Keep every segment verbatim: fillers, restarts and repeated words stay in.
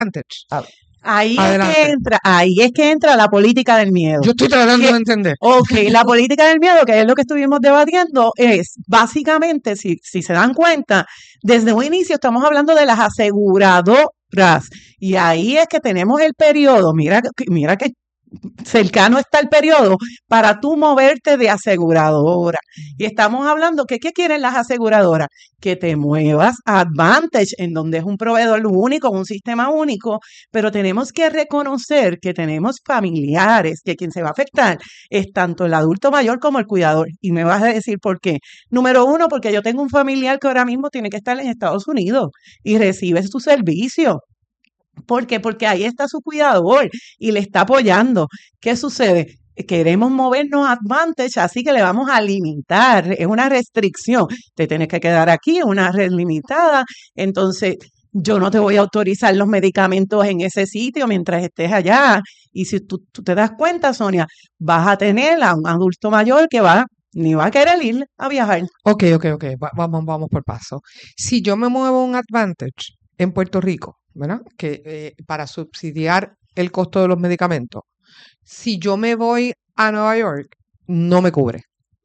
Advantage. A ver. Ahí es Adelante. que entra, ahí es que entra la política del miedo. Yo estoy tratando Que- de entender. Ok, la política del miedo, que es lo que estuvimos debatiendo, es básicamente, si, si se dan cuenta, desde un inicio estamos hablando de las aseguradoras. Y ahí es que tenemos el periodo, mira, que- mira que cercano está el periodo para tú moverte de aseguradora. Y estamos hablando que ¿qué quieren las aseguradoras? Que te muevas a Advantage, en donde es un proveedor único, un sistema único, pero tenemos que reconocer que tenemos familiares, que quien se va a afectar es tanto el adulto mayor como el cuidador. Y me vas a decir por qué. Número uno, porque yo tengo un familiar que ahora mismo tiene que estar en Estados Unidos y recibe su servicio. ¿Por qué? Porque ahí está su cuidador y le está apoyando. ¿Qué sucede? Queremos movernos a Advantage, así que le vamos a limitar. Es una restricción. Te tienes que quedar aquí, es una red limitada. Entonces, yo no te voy a autorizar los medicamentos en ese sitio mientras estés allá. Y si tú, tú te das cuenta, Sonia, vas a tener a un adulto mayor que va, ni va a querer ir a viajar. Ok, ok, ok. Va- vamos, vamos por paso. Si yo me muevo a un Advantage en Puerto Rico, ¿verdad? Que eh, para subsidiar el costo de los medicamentos, si yo me voy a Nueva York, no me cubre.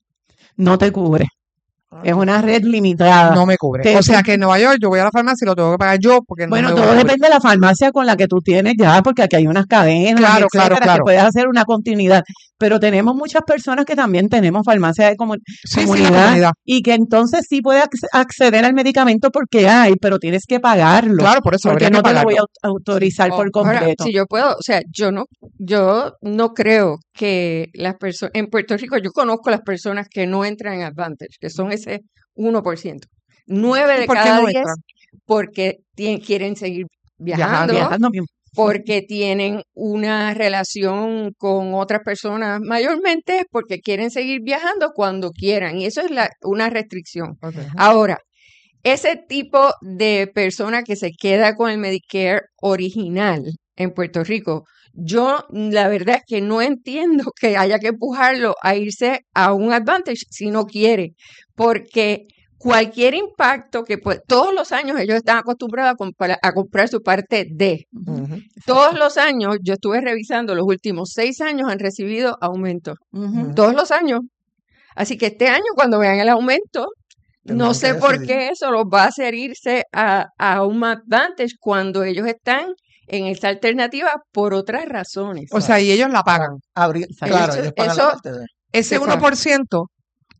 No te cubre. Ah, Es no. una red limitada. No me cubre. Te- O sea que en Nueva York yo voy a la farmacia y lo tengo que pagar yo porque no Bueno, me va a todo cubrir. depende de la farmacia con la que tú tienes ya, porque aquí hay unas cadenas, Claro, claro, etcétera, claro. que puedes hacer una continuidad. Pero tenemos muchas personas que también tenemos farmacia de comu- Sí, sí, la comunidad comunidad. y que entonces sí puedes acce- acceder al medicamento porque hay, pero tienes que pagarlo, Claro, por eso porque habría que no te lo voy a pagarlo. au- autorizar Oh, por Ahora, completo. si yo puedo, o sea, yo no, yo no creo que las personas, en Puerto Rico yo conozco las personas que no entran en Advantage, que son ese uno por ciento. Nueve ¿Y de por qué cada no diez entran? porque tien- quieren seguir Viajando. viajando, Viajando bien. porque tienen una relación con otras personas, mayormente es porque quieren seguir viajando cuando quieran, y eso es la, una restricción. Ok. Ahora, ese tipo de persona que se queda con el Medicare original en Puerto Rico, yo la verdad es que no entiendo que haya que empujarlo a irse a un Advantage si no quiere, porque cualquier impacto que puede, todos los años ellos están acostumbrados a comprar, a comprar su parte D. Ujú. Todos los años, yo estuve revisando, los últimos seis años han recibido aumento. Ujú. Todos los años. Así que este año, cuando vean el aumento, Tendrán no que sé por decidir. qué eso los va a hacer irse a, a un Advantage cuando ellos están en esta alternativa por otras razones. O sea, y ellos la pagan. Habría- Exacto. claro, Eso- ellos pagan eso- la parte de. Ese Exacto. uno por ciento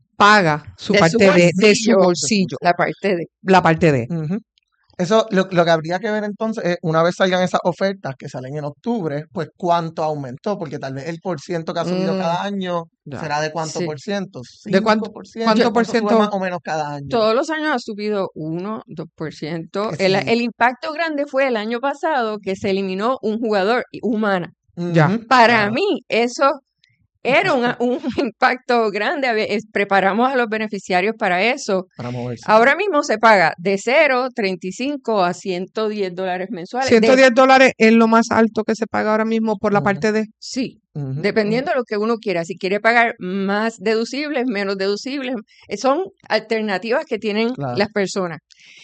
paga su De su parte de, de su bolsillo. bolsillo, La parte de... la parte de. Ujú. Eso, lo, lo que habría que ver entonces es, una vez salgan esas ofertas que salen en octubre, pues cuánto aumentó, porque tal vez el por ciento que ha subido Mm, cada año ya. será de cuánto Sí. por ciento, ¿De cuánto- cinco por ciento, cuánto por sube ciento? más o menos cada año. Todos los años ha subido uno, dos por ciento. Que El, sí. el impacto grande fue el año pasado que se eliminó un jugador humana. Ya. Ujú, Para claro. mí, eso era un, un impacto grande. Había- es- Preparamos a los beneficiarios para eso. Para moverse. Ahora mismo se paga de cero, treinta y cinco a ciento diez dólares mensuales. ciento De- diez dólares es lo más alto que se paga ahora mismo por la Ujú. parte de. sí, Ujú, dependiendo de lo que uno quiera. Si quiere pagar más deducibles, menos deducibles, eh, son alternativas que tienen Claro. las personas.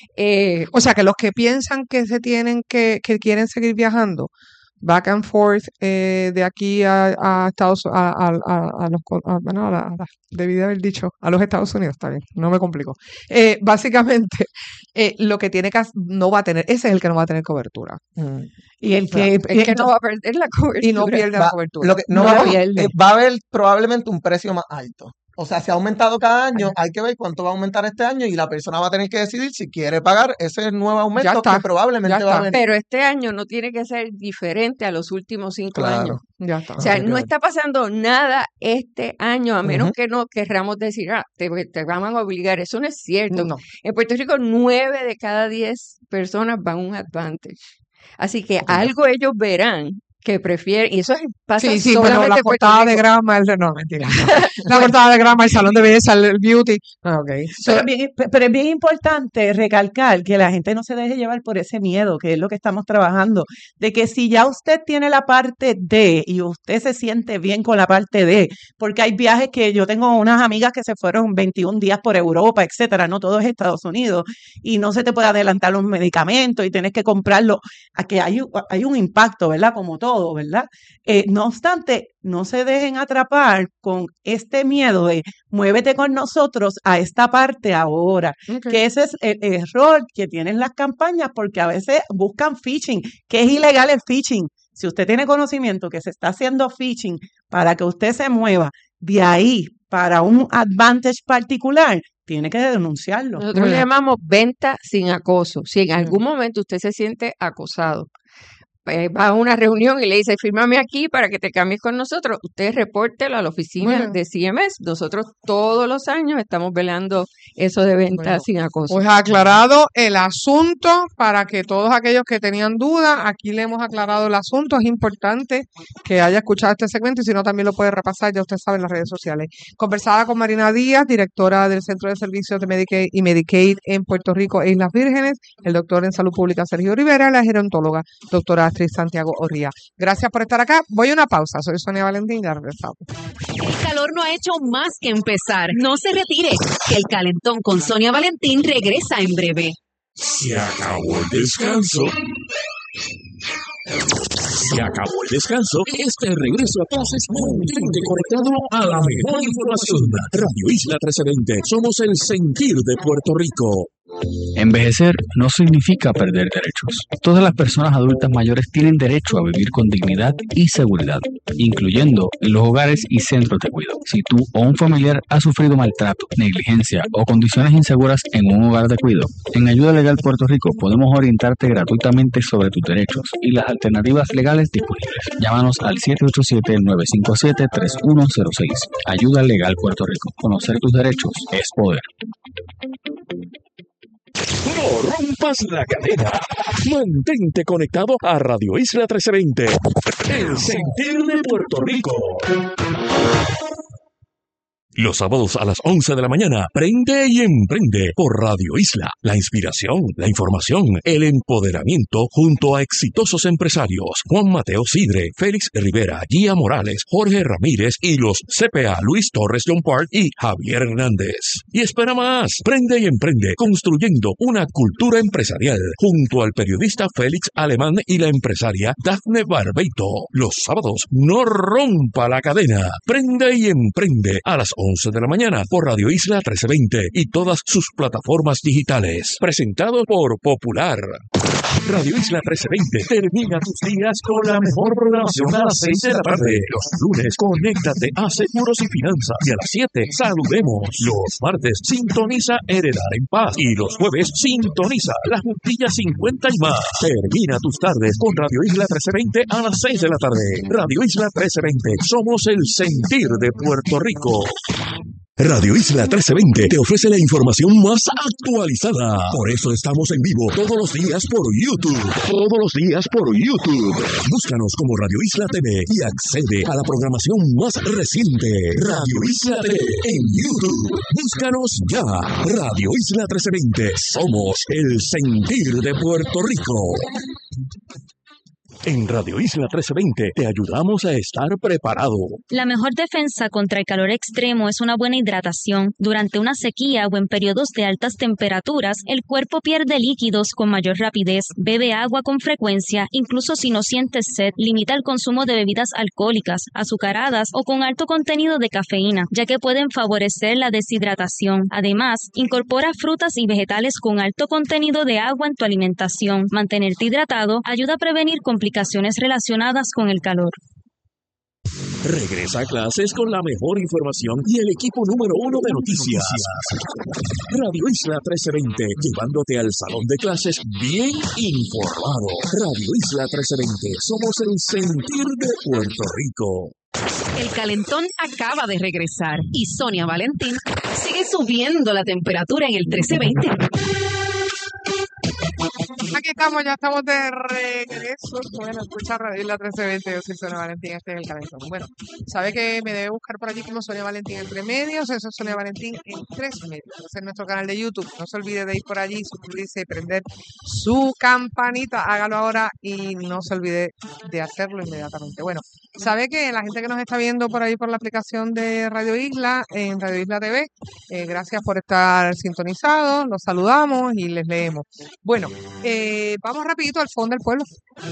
Eh, O sea, que los que piensan que se tienen que, que quieren seguir viajando back and forth eh, de aquí a, a Estados a, a, a, a los co- a- bueno, a la- a la- debí de haber dicho a los Estados Unidos, está bien, no me complico. Eh, básicamente, eh, lo que tiene que hac- no va a tener, ese es el que no va a tener cobertura ujú. Y el O sea, que, es que no va a perder la cobertura. y no pierde la Va- cobertura. Lo que, no, No la va, pierde. eh, va a haber probablemente un precio más alto. O sea, si ha aumentado cada año, hay que ver cuánto va a aumentar este año y la persona va a tener que decidir si quiere pagar ese nuevo aumento está, que probablemente ya va a está. venir. Pero este año no tiene que ser diferente a los últimos cinco Claro. años. Ya está. O sea, Habría que no ver. está pasando nada este año, a menos Ujú. que no querramos decir, ah, te, te van a obligar. Eso no es cierto. No. En Puerto Rico, nueve de cada diez personas van a un Advantage. Así que Ok. algo ellos verán que prefieren, y eso es- pasa Sí, sí, pero solamente la en Puerto portada de Rico. grama, el, no, mentira. La portada de grama, el salón de belleza, el, el beauty. Ah, ok. So, Pero es, bien, pero es bien importante recalcar que la gente no se deje llevar por ese miedo, que es lo que estamos trabajando, de que si ya usted tiene la parte D y usted se siente bien con la parte D, porque hay viajes que yo tengo unas amigas que se fueron veintiún días por Europa, etcétera, no todo es Estados Unidos, y no se te puede adelantar los medicamentos y tienes que comprarlo, a que hay, un- hay un impacto, ¿verdad? Como todo, ¿verdad? Eh, no obstante, no se dejen atrapar con este miedo de muévete con nosotros a esta parte ahora, ok. que ese es el error que tienen las campañas porque a veces buscan phishing, que es ilegal el phishing. Si usted tiene conocimiento que se está haciendo phishing para que usted se mueva de ahí para un advantage particular, tiene que denunciarlo. Nosotros Muy le bien. llamamos venta sin acoso. Si en Mm. algún momento usted se siente acosado, pues va a una reunión y le dice, fírmame aquí para que te cambies con nosotros, usted repórtelo a la Muy oficina bien. de C M S. Nosotros todos los años estamos velando eso de venta Bueno, sin acoso. pues aclarado el asunto para que todos aquellos que tenían dudas, aquí le hemos aclarado el asunto. Es importante que haya escuchado este segmento y si no también lo puede repasar, ya usted sabe, en las redes sociales. Conversada con Marina Díaz, directora del Centro de Servicios de Medicaid y Medicaid en Puerto Rico e Islas Vírgenes, el doctor en Salud Pública Sergio Rivera, la gerontóloga doctora Astrid Santiago Orría. Gracias por estar acá. Voy a una pausa. Soy Sonia Valentín, ya regresamos. El calor no ha hecho más que empezar. No se retire, que el calentón con Sonia Valentín regresa en breve. Se acabó el descanso. Se acabó el descanso. Este regreso a clases mantente conectado a la mejor información. Radio Isla trece veinte. Somos el sentir de Puerto Rico. Envejecer no significa perder derechos. Todas las personas adultas mayores tienen derecho a vivir con dignidad y seguridad, incluyendo en los hogares y centros de cuidado. Si tú o un familiar ha sufrido maltrato, negligencia o condiciones inseguras en un hogar de cuidado, en Ayuda Legal Puerto Rico podemos orientarte gratuitamente sobre tus derechos y las alternativas legales disponibles. Llámanos al siete ocho siete, nueve cinco siete, tres uno cero seis. Ayuda Legal Puerto Rico. Conocer tus derechos es poder. No rompas la cadena. Mantente conectado a Radio Isla trece veinte. El sentir de Puerto Rico. Los sábados a las once de la mañana, prende y emprende por Radio Isla. La inspiración, la información, el empoderamiento junto a exitosos empresarios. Juan Mateo Sidre, Félix Rivera, Gia Morales, Jorge Ramírez y los C P A Luis Torres John Park y Javier Hernández. Y espera más, prende y emprende construyendo una cultura empresarial junto al periodista Félix Alemán y la empresaria Dafne Barbeito. Los sábados, no rompa la cadena. Prende y emprende a las once de la mañana por Radio Isla trece veinte y todas sus plataformas digitales. Presentado por Popular. Radio Isla trece veinte termina tus días con la mejor programación a las seis de la tarde. Los lunes, conéctate a Seguros y Finanzas. Y a las siete, saludemos. Los martes, sintoniza Heredar en Paz. Y los jueves, sintoniza La Juntilla cincuenta y más. Termina tus tardes con Radio Isla trece veinte a las seis de la tarde. Radio Isla trece veinte, somos el sentir de Puerto Rico. Radio Isla trece veinte te ofrece la información más actualizada. Por eso estamos en vivo todos los días por YouTube. Todos los días por YouTube. Búscanos como Radio Isla T V y accede a la programación más reciente. Radio Isla T V en YouTube. Búscanos ya. Radio Isla trece veinte. Somos el sentir de Puerto Rico. En Radio Isla trece veinte te ayudamos a estar preparado. La mejor defensa contra el calor extremo es una buena hidratación. Durante una sequía o en periodos de altas temperaturas, el cuerpo pierde líquidos con mayor rapidez. Bebe agua con frecuencia, incluso si no sientes sed. Limita el consumo de bebidas alcohólicas, azucaradas o con alto contenido de cafeína, ya que pueden favorecer la deshidratación. Además, incorpora frutas y vegetales con alto contenido de agua en tu alimentación. Mantenerte hidratado ayuda a prevenir complicaciones relacionadas con el calor. Regresa a clases con la mejor información y el equipo número uno de noticias. Radio Isla trece veinte, llevándote al salón de clases bien informado. Radio Isla trece veinte, somos el sentir de Puerto Rico. El calentón acaba de regresar y Sonia Valentín sigue subiendo la temperatura en el trece veinte. aquí estamos, ya estamos de regreso. Bueno, escucha Radio Isla trece veinte, yo soy Sonia Valentín, este es el calentón. Bueno, sabe que me debe buscar por allí como Sonia Valentín entre medios, eso es Sonia Valentín en tres medios. Ese es nuestro canal de YouTube. No se olvide de ir por allí, suscribirse y prender su campanita. Hágalo ahora y no se olvide de hacerlo inmediatamente. Bueno, sabe que la gente que nos está viendo por ahí por la aplicación de Radio Isla, en Radio Isla T V, eh, gracias por estar sintonizados, los saludamos y les leemos. Bueno, eh, vamos rapidito al fondo del pueblo.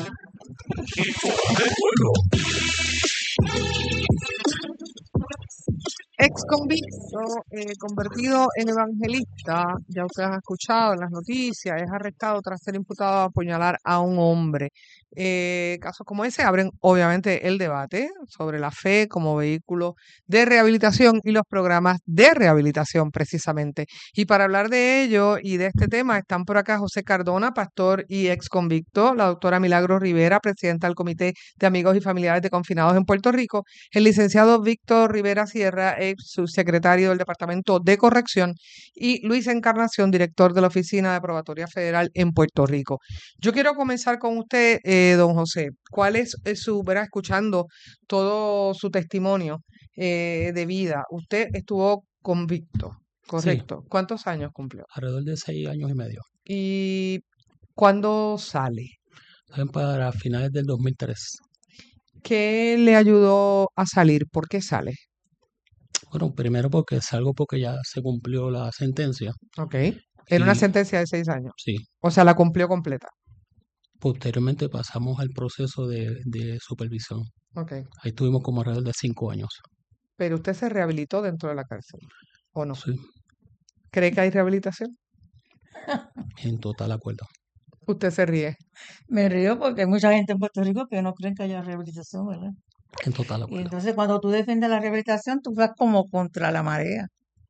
Ex convicto, eh, convertido en evangelista, ya ustedes han escuchado en las noticias, es arrestado tras ser imputado de apuñalar a un hombre. Eh, casos como ese abren obviamente el debate sobre la fe como vehículo de rehabilitación y los programas de rehabilitación precisamente. Y para hablar de ello y de este tema están por acá José Cardona, pastor y ex convicto, la doctora Milagros Rivera, presidenta del Comité de Amigos y Familiares de Confinados en Puerto Rico, el licenciado Víctor Rivera Sierra, ex subsecretario del Departamento de Corrección, y Luis Encarnación, director de la Oficina de Probatoria Federal en Puerto Rico. Yo quiero comenzar con usted, eh, don José. ¿Cuál es, es su, verá, escuchando todo su testimonio eh, de vida? Usted estuvo convicto, ¿correcto? Sí, ¿Cuántos años cumplió? alrededor de seis años y medio. ¿Y cuándo sale? Saben, para finales del dos mil tres. ¿Qué le ayudó a salir? ¿Por qué sale? Bueno, primero porque salgo porque ya se cumplió la sentencia Ok. Era una y sentencia de seis años. sí, O sea, la cumplió completa. posteriormente pasamos al proceso de, de supervisión. Ok. Ahí tuvimos como alrededor de cinco años. Pero usted se rehabilitó dentro de la cárcel, ¿o no? Sí, ¿Cree que hay rehabilitación? en total acuerdo. Usted se ríe. Me río porque hay mucha gente en Puerto Rico que no creen que haya rehabilitación, ¿verdad? En total Y acuerdo. entonces cuando tú defiendes la rehabilitación, tú vas como contra la marea.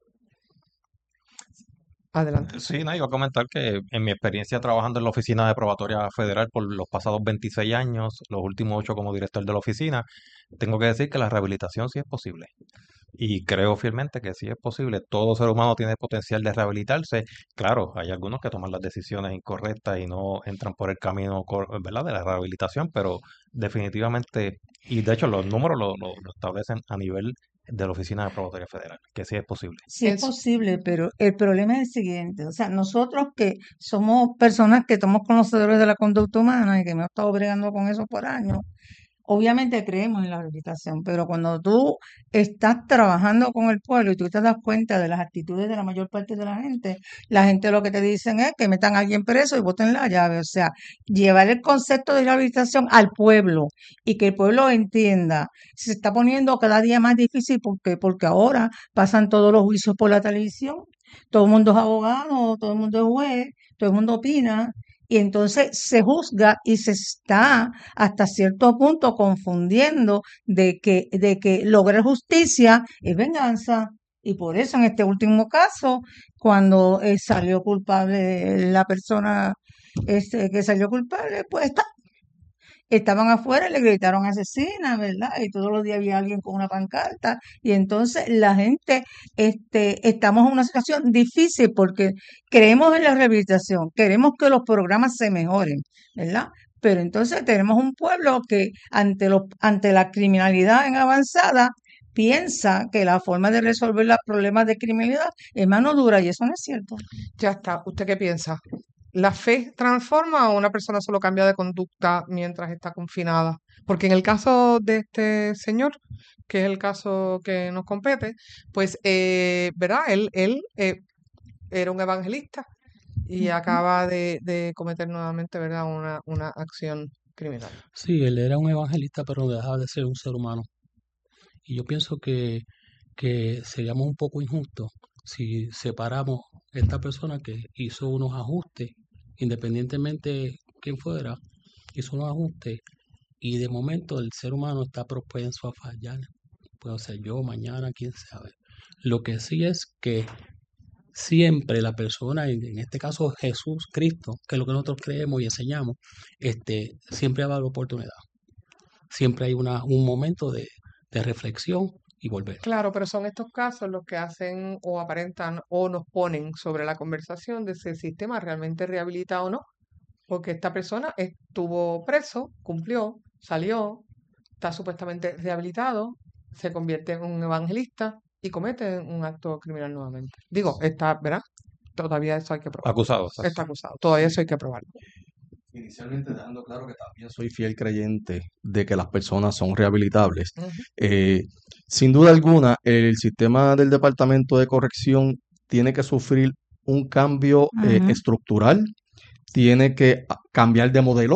Adelante. Sí, no, iba a comentar que en mi experiencia trabajando en la Oficina de Probatoria Federal por los pasados veintiséis años, los últimos ocho como director de la oficina, tengo que decir que la rehabilitación sí es posible. Y creo fielmente que sí es posible. Todo ser humano tiene potencial de rehabilitarse. Claro, hay algunos que toman las decisiones incorrectas y no entran por el camino, cor- ¿verdad?, de la rehabilitación, pero definitivamente, y de hecho los números lo, lo- lo establecen a nivel de la Oficina de Probatoria Federal, que sí es posible. Sí es En su- posible, pero el problema es el siguiente, o sea, nosotros que somos personas que somos conocedores de la conducta humana y que hemos estado bregando con eso por años, obviamente creemos en la rehabilitación, pero cuando tú estás trabajando con el pueblo y tú te das cuenta de las actitudes de la mayor parte de la gente, la gente lo que te dicen es que metan a alguien preso y boten la llave, o sea, llevar el concepto de rehabilitación al pueblo y que el pueblo entienda, se está poniendo cada día más difícil porque, porque ahora pasan todos los juicios por la televisión, todo el mundo es abogado, todo el mundo es juez, todo el mundo opina. Y entonces se juzga y se está hasta cierto punto confundiendo de que, de que lograr justicia es venganza. Y por eso en este último caso, cuando eh, salió culpable la persona este, que salió culpable, pues está, estaban afuera y le gritaron asesina, ¿verdad? Y todos los días había alguien con una pancarta. Y entonces la gente, este, estamos en una situación difícil porque creemos en la rehabilitación, queremos que los programas se mejoren, ¿verdad? Pero entonces tenemos un pueblo que ante los, ante la criminalidad en avanzada piensa que la forma de resolver los problemas de criminalidad es mano dura y eso no es cierto. Ya está. ¿Usted qué piensa? ¿La fe transforma o una persona solo cambia de conducta mientras está confinada? Porque en el caso de este señor, que es el caso que nos compete, pues, eh, ¿verdad? Él, él eh, era un evangelista y Ujú. acaba de, de cometer nuevamente, ¿verdad? Una, una acción criminal. Sí, él era un evangelista, pero no dejaba de ser un ser humano. Y yo pienso que, que seríamos un poco injustos si separamos a esta persona que hizo unos ajustes, independientemente quién fuera, hizo unos ajustes, y de momento el ser humano está propenso a fallar. Puede ser yo, mañana, quién sabe. Lo que sí es que siempre la persona, en, en este caso Jesús Cristo, que es lo que nosotros creemos y enseñamos, este, siempre va a haber oportunidad. Siempre hay una, un momento de, de reflexión y volver. Claro, pero son estos casos los que hacen o aparentan o nos ponen sobre la conversación de si el sistema realmente rehabilita o no. porque esta persona estuvo preso, cumplió, salió, está supuestamente rehabilitado, se convierte en un evangelista y comete un acto criminal nuevamente. Digo, está, ¿verdad? Todavía eso hay que probarlo. Acusado, exacto. Está acusado, todavía eso hay que probarlo. Inicialmente dejando claro que también soy fiel creyente de que las personas son rehabilitables. Ujú. Eh, sin duda alguna, el sistema del Departamento de Corrección tiene que sufrir un cambio eh, Ujú. estructural, tiene que ah, cambiar de modelo.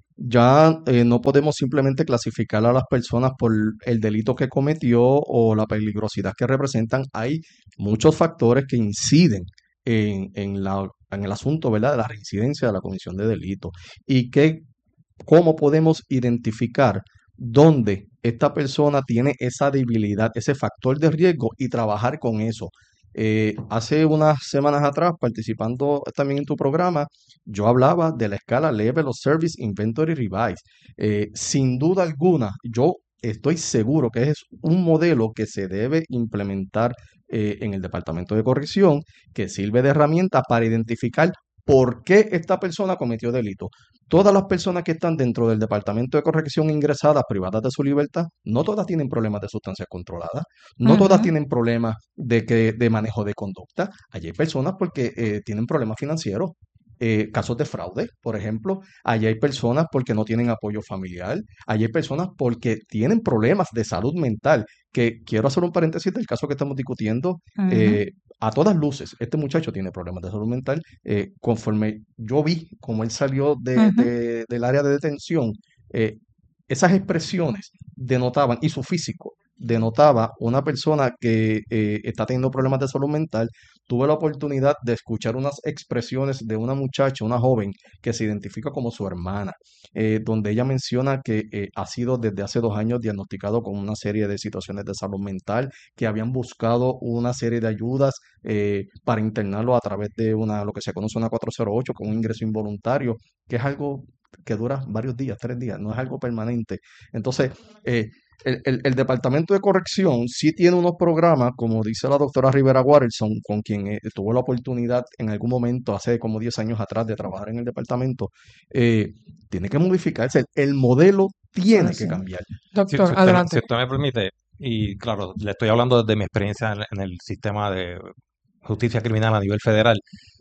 Ya eh, no podemos simplemente clasificar a las personas por el delito que cometió o la peligrosidad que representan. Hay muchos factores que inciden en, en la, en el asunto, ¿verdad?, de la reincidencia de la comisión de delito. Y que, cómo podemos identificar dónde esta persona tiene esa debilidad, ese factor de riesgo y trabajar con eso. Eh, hace unas semanas atrás, participando también en tu programa, yo hablaba de la escala Level of Service Inventory Revise. Eh, sin duda alguna, yo estoy seguro que es un modelo que se debe implementar eh, en el Departamento de Corrección, que sirve de herramienta para identificar por qué esta persona cometió delito. Todas las personas que están dentro del Departamento de Corrección ingresadas, privadas de su libertad, no todas tienen problemas de sustancias controladas, no todas Ujú. tienen problemas de, que, de manejo de conducta. Allí hay personas porque eh, tienen problemas financieros, eh, casos de fraude, por ejemplo. Allí hay personas porque no tienen apoyo familiar. Allí hay personas porque tienen problemas de salud mental. Que quiero hacer un paréntesis del caso que estamos discutiendo. Ujú. Eh, a todas luces, este muchacho tiene problemas de salud mental. Eh, conforme yo vi cómo él salió de, Ujú. de- del área de detención, eh, esas expresiones denotaban, y su físico denotaba una persona que eh, está teniendo problemas de salud mental. Tuve la oportunidad de escuchar unas expresiones de una muchacha, una joven, que se identifica como su hermana, eh, donde ella menciona que eh, ha sido desde hace dos años diagnosticado con una serie de situaciones de salud mental, que habían buscado una serie de ayudas eh, para internarlo a través de una, lo que se conoce una cuatro cero ocho, con un ingreso involuntario, que es algo que dura varios días, tres días, no es algo permanente. Entonces, eh, el, el- el Departamento de Corrección sí tiene unos programas, como dice la doctora Rivera Waterson, con quien eh, tuvo la oportunidad en algún momento, hace como diez años atrás, de trabajar en el departamento. eh, tiene que modificarse, el, el modelo tiene Ah, que sí. cambiar. Si, Doctor, si usted, me- adelante. si usted me permite, y claro, le estoy hablando desde mi experiencia en, en el sistema de justicia criminal a nivel federal.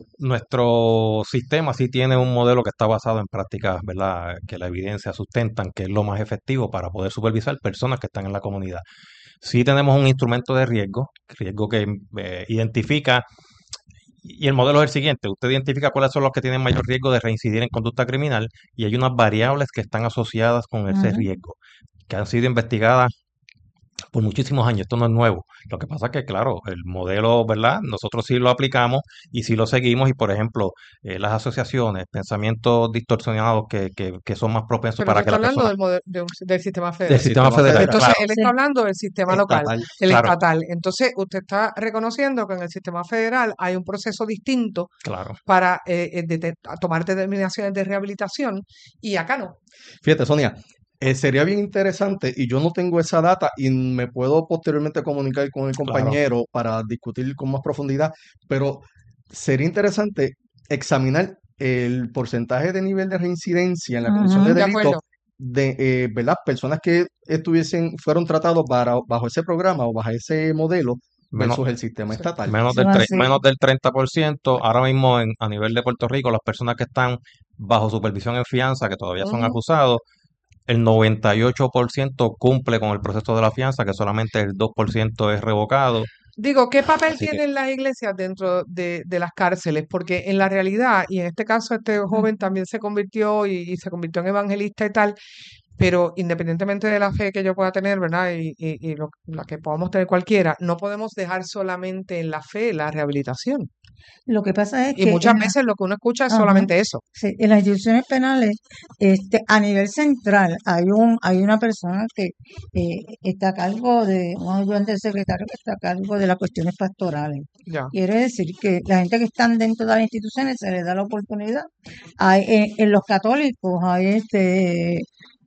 Nuestro sistema sí tiene un modelo que está basado en prácticas, ¿verdad?, que la evidencia sustentan que es lo más efectivo para poder supervisar personas que están en la comunidad. Sí tenemos un instrumento de riesgo, riesgo que eh, identifica, y el modelo es el siguiente: usted identifica cuáles son los que tienen mayor riesgo de reincidir en conducta criminal y hay unas variables que están asociadas con ese Ujú. riesgo, que han sido investigadas por muchísimos años. Esto no es nuevo. Lo que pasa es que, claro, el modelo, ¿verdad? Nosotros sí lo aplicamos y sí lo seguimos y, por ejemplo, eh, las asociaciones, pensamientos distorsionados que, que, que son más propensos Pero para usted que está la hablando persona... del, mode- de un- del sistema Del federal. sistema Sistema federal, federal, Entonces, claro, él Sí. está hablando del sistema local, estatal. el claro, estatal. Entonces, usted está reconociendo que en el sistema federal hay un proceso distinto claro. para eh, eh, dete- a tomar determinaciones de rehabilitación y acá no. Fíjate, Sonia, eh, sería bien interesante, y yo no tengo esa data y me puedo posteriormente comunicar con el Claro. compañero para discutir con más profundidad, pero sería interesante examinar el porcentaje de nivel de reincidencia en la comisión de Ujú. De delitos acuerdo. de eh, ¿verdad? Personas que estuviesen, fueron tratados para- bajo ese programa o bajo ese modelo Menos, versus el sistema Sí. estatal. menos Eso del, es tre- así. menos del treinta por ciento. Ahora mismo en, a nivel de Puerto Rico, las personas que están bajo supervisión en fianza, que todavía son Ujú. acusados, el noventa y ocho por ciento cumple con el proceso de la fianza, que solamente el dos por ciento es revocado. Digo, ¿qué papel Así que, tienen las iglesias dentro de, de las cárceles? Porque en la realidad, y en este caso este joven también se convirtió y, y se convirtió en evangelista y tal, pero independientemente de la fe que yo pueda tener, ¿verdad? Y, y, y lo, la que podamos tener cualquiera, no podemos dejar solamente en la fe la rehabilitación. Lo que pasa es Y que muchas en, la- veces lo que uno escucha es ajá, solamente eso. sí, en las instituciones penales, este, a nivel central, hay un, hay una persona que eh, está a cargo de, un ayudante del secretario que está a cargo de las cuestiones pastorales. Ya. Quiere decir que la gente que están dentro de las instituciones se les da la oportunidad. Hay, en, en los católicos hay este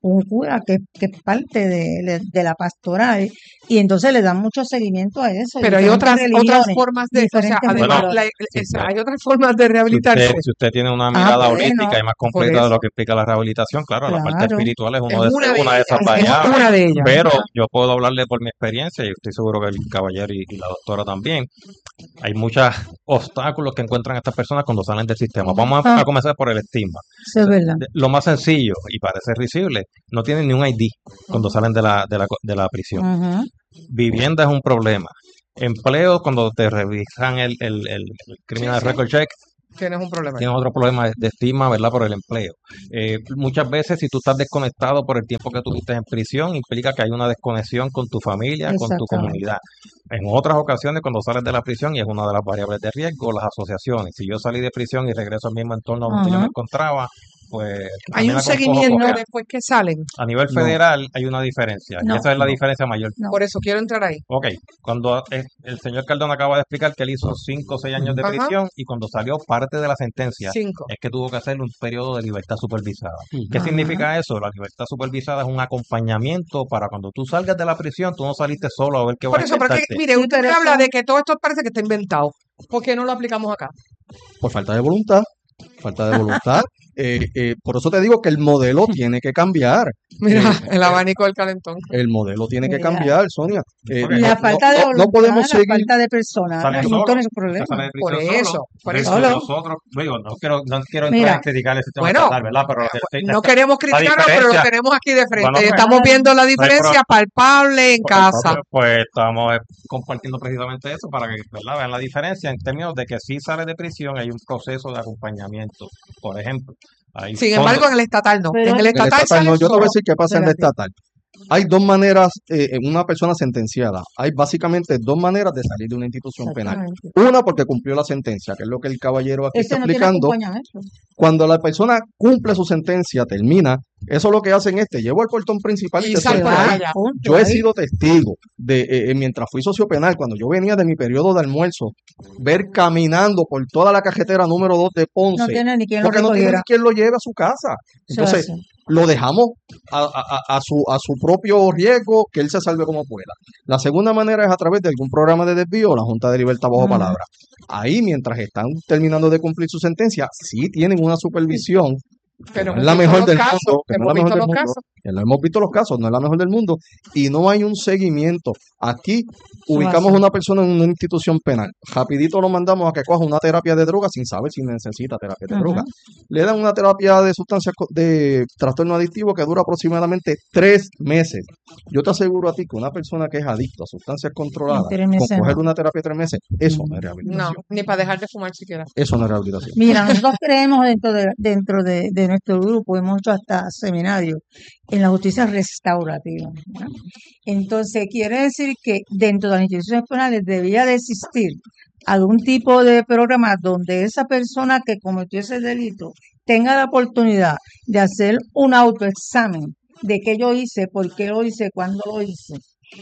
un cura que, que es parte de, de la pastoral, y entonces le dan mucho seguimiento a eso. Pero hay diferentes otras otras religiones, formas de, o sea, diferentes además, Bueno, la- si esa- usted, hay otras formas de si rehabilitarse. usted, si usted tiene una Ah, mirada bueno, holística y más Por completa de eso, lo que implica la rehabilitación, claro, la parte claro. espiritual es es uno de, una es de una de esas ellas, es variables, una de ellas. pero Ajá. yo puedo hablarle por mi experiencia y estoy seguro que el caballero y, y la doctora también. Hay muchos obstáculos que encuentran estas personas cuando salen del sistema. Vamos a, Ah, a comenzar por el estigma. eso es verdad. De- Lo más sencillo, y parece risible, no tienen ni un I D cuando salen de la, de la, co- de la prisión. Ajá. Vivienda es un problema. Empleo, cuando te revisan el, el, el, el Sí, criminal sí, record check, tienes un problema ahí. tienes otro problema de de estigma, ¿verdad? Por el empleo. Eh, muchas veces, si tú estás desconectado por el tiempo que tuviste en prisión, implica que hay una desconexión con tu familia, con tu Exactamente. comunidad. En otras ocasiones, cuando sales de la prisión, y es una de las variables de riesgo, las asociaciones. Si yo salí de prisión y regreso al mismo entorno donde yo me Ajá. encontraba, pues Hay un camina con cojo seguimiento cojeando. después que salen. A nivel No, federal hay una diferencia, y No, esa es la no. diferencia mayor. no. Por eso quiero entrar ahí. Ok, cuando eh, el señor Cardona acaba de explicar que él hizo cinco o seis años de Ajá, prisión y cuando salió parte de la sentencia cinco. es que tuvo que hacer un periodo de libertad supervisada. Ujú. ¿Qué Ajá. significa eso? La libertad supervisada es un acompañamiento para cuando tú salgas de la prisión, tú no saliste solo a ver qué vas Por a eso, porque inventarte. mire, Sí, usted pero me habla eso, de que todo esto parece que está inventado. ¿Por qué no lo aplicamos acá? Por falta de voluntad, falta de voluntad. Eh, eh, por eso te digo que el modelo tiene que cambiar. Mira, Eh, el eh, abanico del calentón. el modelo tiene que mira, cambiar, Sonia. Eh, Ok, no, la no, falta de no, no voluntad, podemos la seguir. falta de personal, sale hay solo, montones de usted sale problemas. de Por prisión solo. eso, por Versus eso. Solo. nosotros, digo, no quiero, no quiero entrar Mira, en criticar el sistema Bueno, estatal, ¿verdad? Pero eh, este- no esta- queremos la criticarlo, pero lo diferencia, tenemos aquí de bueno, frente. pues, Estamos claro. viendo la no hay pro- diferencia palpable en Pues, casa. pues estamos eh, compartiendo precisamente eso para que, ¿verdad? Vean la diferencia en términos de que si sale de prisión hay un proceso de acompañamiento. Por ejemplo, hay Sin fondos. embargo, en el estatal no. Pero, En el En el estatal estatal sale no, yo te voy a solo. decir qué pasa en el espérate, estatal. Hay dos maneras, eh, en una persona sentenciada, hay básicamente dos maneras de salir de una institución penal. exactamente. Una porque cumplió la sentencia, que es lo que el caballero aquí está Ese no tiene explicando. acompañamiento. Cuando la persona cumple su sentencia, termina, eso lo que hacen es te llevo al portón principal y Y te sal Se suelto por va, ahí. allá. punto, Yo he ahí. sido testigo de, eh, eh, mientras fui socio penal, cuando yo venía de mi periodo de almuerzo, ver caminando por toda la carretera número dos de No Ponce, tiene ni quien lo porque no tiene ni recogiera. quien lo lleve a su casa. Eso Entonces, hace. lo dejamos a, a- a- a su, a su propio riesgo, que él se salve como pueda. La segunda manera es a través de algún programa de desvío o la Junta de Libertad bajo Ujú. palabra. Ahí, mientras están terminando de cumplir su sentencia, sí tienen una supervisión, que Pero no es hemos la visto mejor los del casos, mundo, que no es hemos la mejor visto del los mundo, casos. que no hemos visto los casos, no es la mejor del mundo, y no hay un seguimiento. Aquí Eso ubicamos hace. a una persona en una institución penal, rapidito lo mandamos a que coja una terapia de droga sin saber si necesita terapia de droga. Ajá. Le dan una terapia de sustancias co- de trastorno adictivo que dura aproximadamente tres meses. Yo te aseguro a ti que una persona que es adicta a sustancias En controladas, tres con meses coger no. una terapia de tres meses, eso no es Mm. No, rehabilitación. ni para dejar de fumar siquiera. Eso no es rehabilitación. Mira, nosotros creemos dentro de, dentro de, de nuestro grupo, hemos hecho hasta seminarios en la justicia restaurativa, ¿verdad? Entonces, quiere decir que dentro de las instituciones penales debía de existir algún tipo de programa donde esa persona que cometió ese delito tenga la oportunidad de hacer un autoexamen de qué yo hice, por qué lo hice, cuándo lo hice.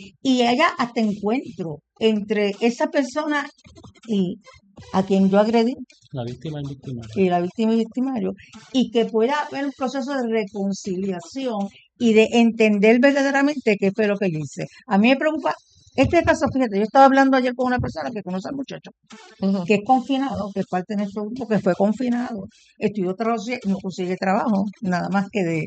Y haya hasta encuentro entre esa persona y a quien yo agredí, La víctima es víctima. y la víctima y victimario, y que pueda haber un proceso de reconciliación y de entender verdaderamente qué fue lo que yo hice. A mí me preocupa este caso, fíjate, yo estaba hablando ayer con una persona que conoce al muchacho, Ujú. que es confinado, que es parte de nuestro grupo, que fue confinado, estudió trabajo, no consigue trabajo, nada más que de,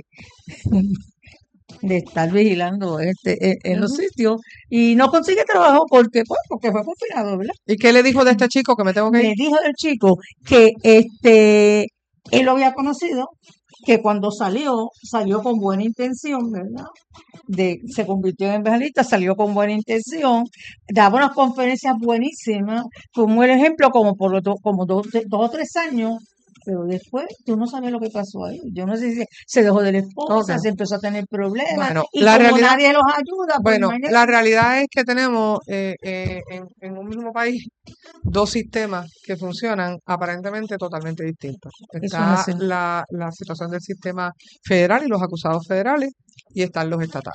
de estar vigilando este en, en los Ujú. sitios, y no consigue trabajo porque, pues, porque fue confinado, ¿verdad? ¿Y qué le dijo de este chico que me tengo que Me ir? dijo el chico que este él lo había conocido, que cuando salió, salió con buena intención, ¿verdad? De, se convirtió en evangelista, salió con buena intención, daba unas conferencias buenísimas, fue un buen ejemplo como por los do- como dos, dos o tres años, pero después tú no sabes lo que pasó ahí. Yo no sé si se dejó de la esposa, Ok. se empezó a tener problemas, Bueno, y la como realidad, nadie los ayuda, pues bueno, imagínate. la realidad es que tenemos eh, eh, en, en un mismo país dos sistemas que funcionan aparentemente totalmente distintos. Eso es Está así. la, la situación del sistema federal y los acusados federales y están los estatales.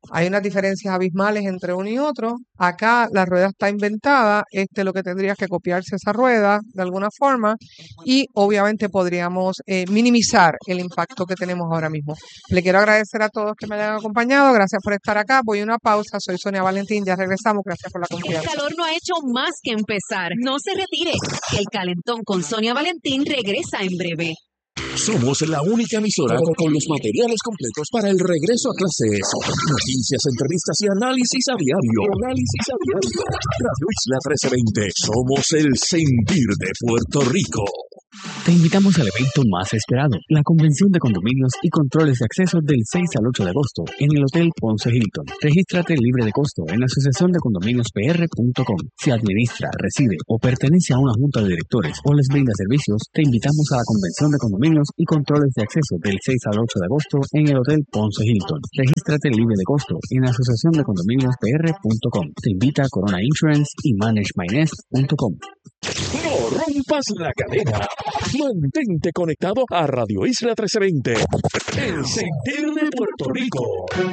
Hay unas diferencias abismales entre uno y otro. Acá la rueda está inventada, este lo que tendría es que copiarse esa rueda de alguna forma y obviamente podríamos eh, minimizar el impacto que tenemos ahora mismo. Le quiero agradecer a todos que me hayan acompañado, gracias por estar acá. Voy a una pausa, soy Sonia Valentín, ya regresamos, gracias por la El confianza. calor no ha hecho más que empezar. No se retire, que el calentón con Sonia Valentín regresa en breve. Somos la única emisora con, con los materiales completos para el regreso a clases. Noticias, entrevistas y análisis a diario. Análisis a diario. Radio Isla trece veinte. Somos el sentir de Puerto Rico. Te invitamos al evento más esperado, la Convención de Condominios y Controles de Acceso del seis al ocho de agosto en el Hotel Ponce Hilton. Regístrate libre de costo en asociación de condominios p r punto com. Si administra, reside o pertenece a una junta de directores o les brinda servicios, te invitamos a la Convención de Condominios y Controles de Acceso del seis al ocho de agosto en el Hotel Ponce Hilton. Regístrate libre de costo en asociación de condominios p r punto com. Te invita Corona Insurance y manage my nest punto com. No rompas la cadena. Mantente conectado a Radio Isla trece veinte. El sentir de Puerto Rico.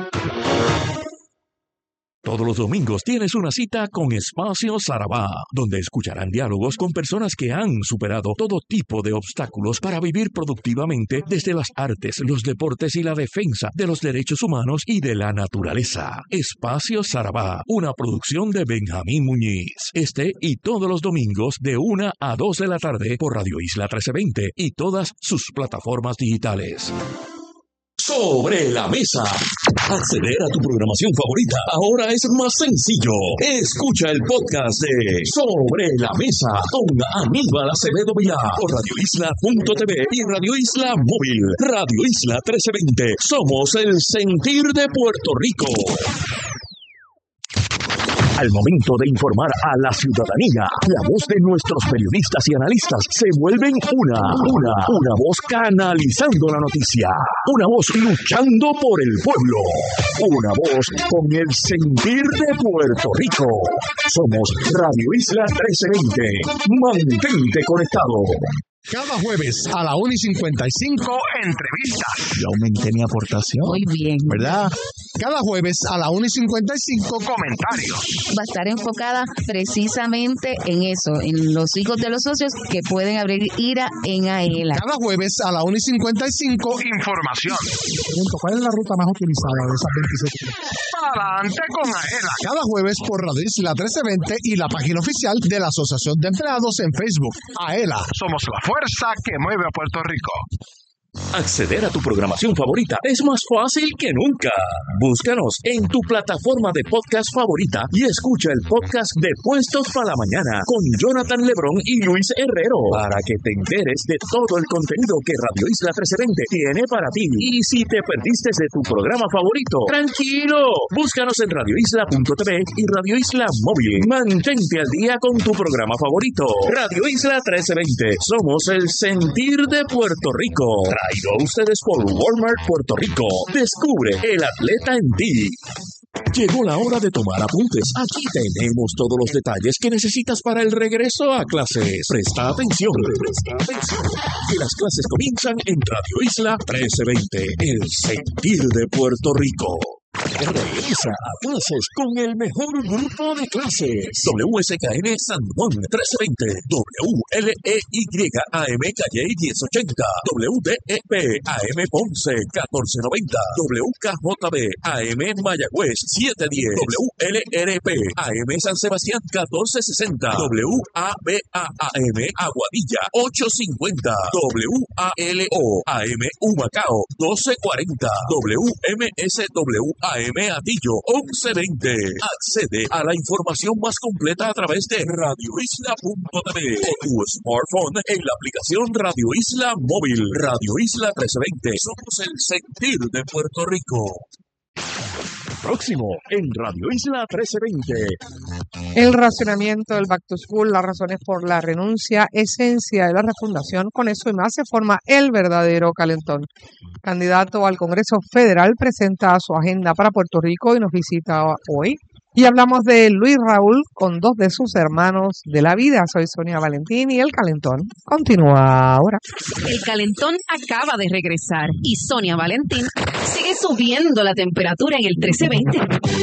Todos los domingos tienes una cita con Espacio Sarabá, donde escucharán diálogos con personas que han superado todo tipo de obstáculos para vivir productivamente desde las artes, los deportes y la defensa de los derechos humanos y de la naturaleza. Espacio Sarabá, una producción de Benjamín Muñiz. Este y todos los domingos de una a dos de la tarde por Radio Isla trece veinte y todas sus plataformas digitales. Sobre la mesa. Acceder a tu programación favorita ahora es más sencillo. Escucha el podcast de Sobre la Mesa con Aníbal Acevedo Vilá por radio isla punto t v y Radio Isla Móvil. Radio Isla trece veinte. Somos el sentir de Puerto Rico. Al momento de informar a la ciudadanía, la voz de nuestros periodistas y analistas se vuelven una, una, una voz canalizando la noticia, una voz luchando por el pueblo, una voz con el sentir de Puerto Rico. Somos Radio Isla trece veinte. Mantente conectado. Cada jueves a la una y cincuenta y cinco, entrevistas. Yo aumenté mi aportación. Muy bien. ¿Verdad? Cada jueves a la una y cincuenta y cinco, comentarios. Va a estar enfocada precisamente en eso, en los hijos de los socios que pueden abrir IRA en AELA. Cada jueves a la una y cincuenta y cinco, información. ¿Cuál es la ruta más utilizada de esas veintisiete? Adelante con AELA. Cada jueves por Radio Isla trece veinte y la página oficial de la Asociación de Empleados en Facebook. AELA, somos la fuerza que mueve a Puerto Rico. Acceder a tu programación favorita es más fácil que nunca. Búscanos en tu plataforma de podcast favorita y escucha el podcast de Puestos para la Mañana con Jonathan Lebrón y Luis Herrero para que te enteres de todo el contenido que Radio Isla trece veinte tiene para ti. Y si te perdiste de tu programa favorito, tranquilo, búscanos en radio isla punto t v y Radio Isla Móvil. Mantente al día con tu programa favorito. Radio Isla trece veinte. Somos el sentir de Puerto Rico. Traído a ustedes por Walmart Puerto Rico. Descubre el atleta en ti. Llegó la hora de tomar apuntes. Aquí tenemos todos los detalles que necesitas para el regreso a clases. Presta atención. Presta atención. Que las clases comienzan en Radio Isla trece veinte. El sentir de Puerto Rico. Regresa a clases con el mejor grupo de clases. W S K N San Juan trece veinte, W L E Y A M Calle diez ochenta, W D E P A M Ponce catorce noventa, W K J B A M Mayagüez siete diez, W L R P A M San Sebastián catorce sesenta, W A B A A M Aguadilla ocho cincuenta, W A L O A M Humacao doce cuarenta, W M S W A M Atillo once veinte. Accede a la información más completa a través de radio isla punto t v o tu smartphone en la aplicación Radio Isla Móvil. Radio Isla trece veinte. Somos el sentir de Puerto Rico. Próximo en Radio Isla trece veinte. El racionamiento, el back to school, las razones por la renuncia, esencia de la refundación, con eso y más se forma el verdadero calentón. Candidato al Congreso Federal presenta su agenda para Puerto Rico y nos visita hoy Y hablamos de Luis Raúl con dos de sus hermanos de la vida. Soy Sonia Valentín y el calentón continúa ahora. El calentón acaba de regresar y Sonia Valentín sigue subiendo la temperatura en el trece veinte.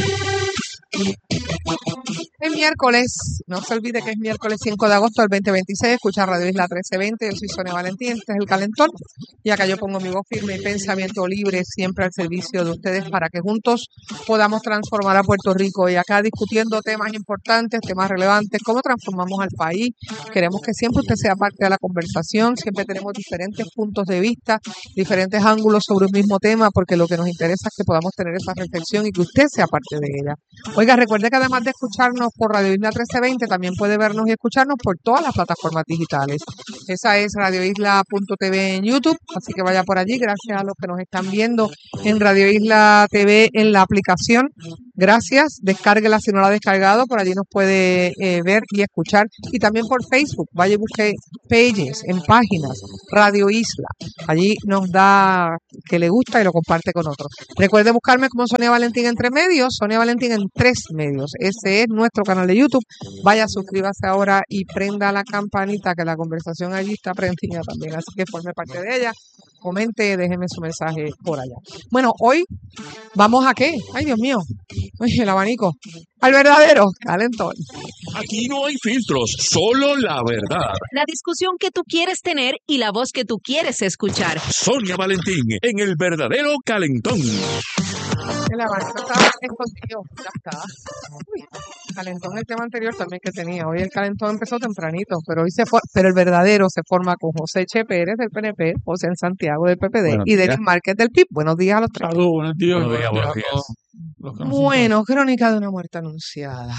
Es miércoles, no se olvide que es miércoles cinco de agosto del veinte veintiséis, escucha Radio Isla trece veinte, yo soy Sonia Valentín, este es el calentón, y acá yo pongo mi voz firme y pensamiento libre siempre al servicio de ustedes para que juntos podamos transformar a Puerto Rico, y acá discutiendo temas importantes, temas relevantes, cómo transformamos al país. Queremos que siempre usted sea parte de la conversación, siempre tenemos diferentes puntos de vista, diferentes ángulos sobre un mismo tema, porque lo que nos interesa es que podamos tener esa reflexión y que usted sea parte de ella. Oiga, recuerde que además de escucharnos por Radio Isla trece veinte, también puede vernos y escucharnos por todas las plataformas digitales. Esa es radio isla punto t v en YouTube, así que vaya por allí. Gracias a los que nos están viendo en Radio Isla T V en la aplicación. Gracias, descárguela si no la ha descargado, por allí nos puede eh, ver y escuchar. Y también por Facebook, vaya y busque pages en páginas, Radio Isla. Allí nos da que le gusta y lo comparte con otros. Recuerde buscarme como Sonia Valentín entre medios, Sonia Valentín en tres medios. Ese es nuestro canal de YouTube. Vaya, suscríbase ahora y prenda la campanita, que la conversación allí está prendida también. Así que forme parte de ella. Comente, déjeme su mensaje por allá. Bueno, hoy vamos a ¿qué? Ay, Dios mío. Ay, el abanico. Al verdadero calentón. Aquí no hay filtros, solo la verdad. La discusión que tú quieres tener y la voz que tú quieres escuchar. Sonia Valentín en el verdadero calentón. El abanico estaba escondido. Ya está. Uy, calentón el tema anterior también que tenía. Hoy el calentón empezó tempranito, pero hoy se for- pero el verdadero se forma con José Che Pérez del P N P, José en Santiago del P P D Buenos y días. Denis Márquez del P I B. Buenos días a los tres. Saludos, buenos días. Buenos días, buenos a días. todos los que nos Bueno, crónica de una muerte anunciada.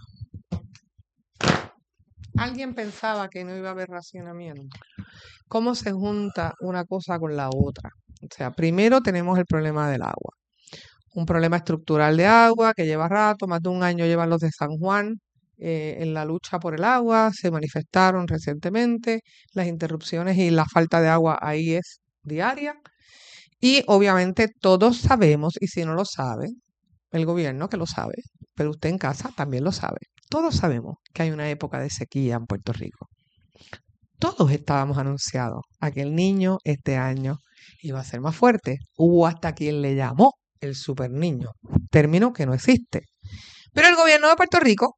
Alguien pensaba que no iba a haber racionamiento. ¿Cómo se junta una cosa con la otra? O sea, primero tenemos el problema del agua. Un problema estructural de agua que lleva rato, más de un año llevan los de San Juan eh, en la lucha por el agua, se manifestaron recientemente, las interrupciones y la falta de agua ahí es diaria. Y obviamente todos sabemos, y si no lo sabe, el gobierno que lo sabe, pero usted en casa también lo sabe. Todos sabemos que hay una época de sequía en Puerto Rico. Todos estábamos anunciados a que el niño este año iba a ser más fuerte. Hubo hasta quien le llamó el super niño, término que no existe. Pero el gobierno de Puerto Rico,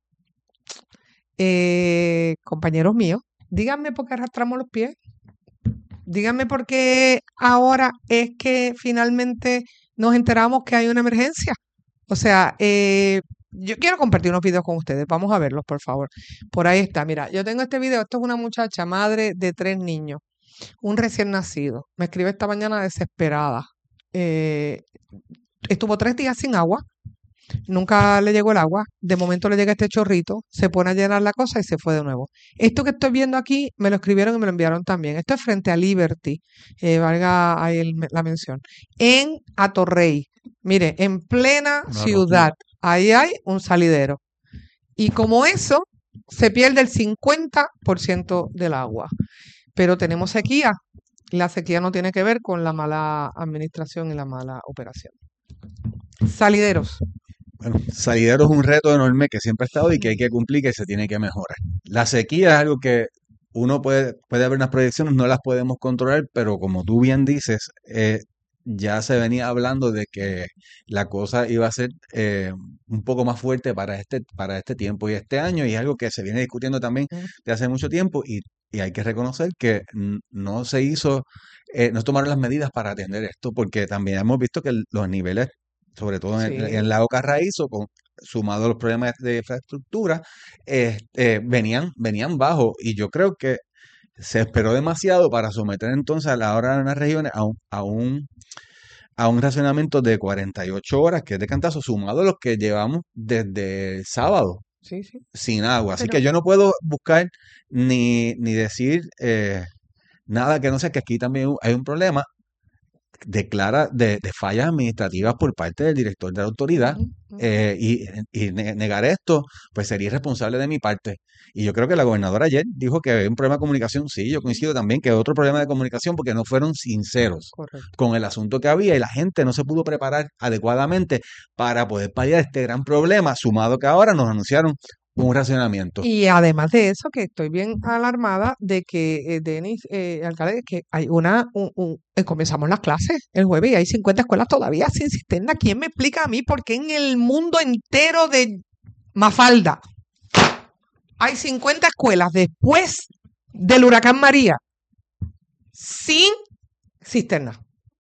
eh, compañeros míos, díganme por qué arrastramos los pies. Díganme por qué ahora es que finalmente nos enteramos que hay una emergencia. O sea, eh, yo quiero compartir unos videos con ustedes. Vamos a verlos, por favor. Por ahí está. Mira, yo tengo este video. Esto es una muchacha, madre de tres niños, un recién nacido. Me escribe esta mañana desesperada. Eh, estuvo tres días sin agua. Nunca le llegó el agua. De momento le llega este chorrito, se pone a llenar la cosa y se fue de nuevo. Esto que estoy viendo aquí me lo escribieron y me lo enviaron también. Esto es frente a Liberty, eh, valga ahí el- la mención, en Atorrey. Mire, en plena Una ciudad, locura. ahí hay un salidero. Y como eso, se pierde el cincuenta por ciento del agua. Pero tenemos sequía. La sequía no tiene que ver con la mala administración y la mala operación. Salideros. Bueno, salidero es un reto enorme que siempre ha estado y que hay que cumplir y que se tiene que mejorar. La sequía es algo que uno puede, puede haber unas proyecciones, no las podemos controlar, pero como tú bien dices, eh, ya se venía hablando de que la cosa iba a ser eh, un poco más fuerte para este, para este tiempo y este año, y es algo que se viene discutiendo también de hace mucho tiempo, y, y hay que reconocer que n- no se hizo, eh, no se tomaron las medidas para atender esto, porque también hemos visto que el- los niveles, sobre todo en, el- en el Sí. lago Carraízo, con, sumado a los problemas de infraestructura, eh, eh, venían, venían bajos, y yo creo que se esperó demasiado para someter entonces a la hora de las regiones a un, a un, a un racionamiento de cuarenta y ocho horas, que es de cantazo, sumado a los que llevamos desde el sábado Sí, sí. sin agua. Así Pero que yo no puedo buscar ni, ni decir eh, nada que no sea que aquí también hay un problema. declara de, de fallas administrativas por parte del director de la autoridad, eh, y, y ne- negar esto, pues sería irresponsable de mi parte. Y yo creo que la gobernadora ayer dijo que había un problema de comunicación. Sí, yo coincido también que hay otro problema de comunicación porque no fueron sinceros Correcto. con el asunto que había y la gente no se pudo preparar adecuadamente para poder paliar este gran problema, sumado que ahora nos anunciaron un racionamiento. Y además de eso, que estoy bien alarmada de que, eh, Denis, eh, alcalde, que hay una, un, un- eh, comenzamos las clases el jueves y hay cincuenta escuelas todavía sin cisterna. ¿Quién me explica a mí por qué en el mundo entero de Mafalda hay cincuenta escuelas después del huracán María sin cisterna?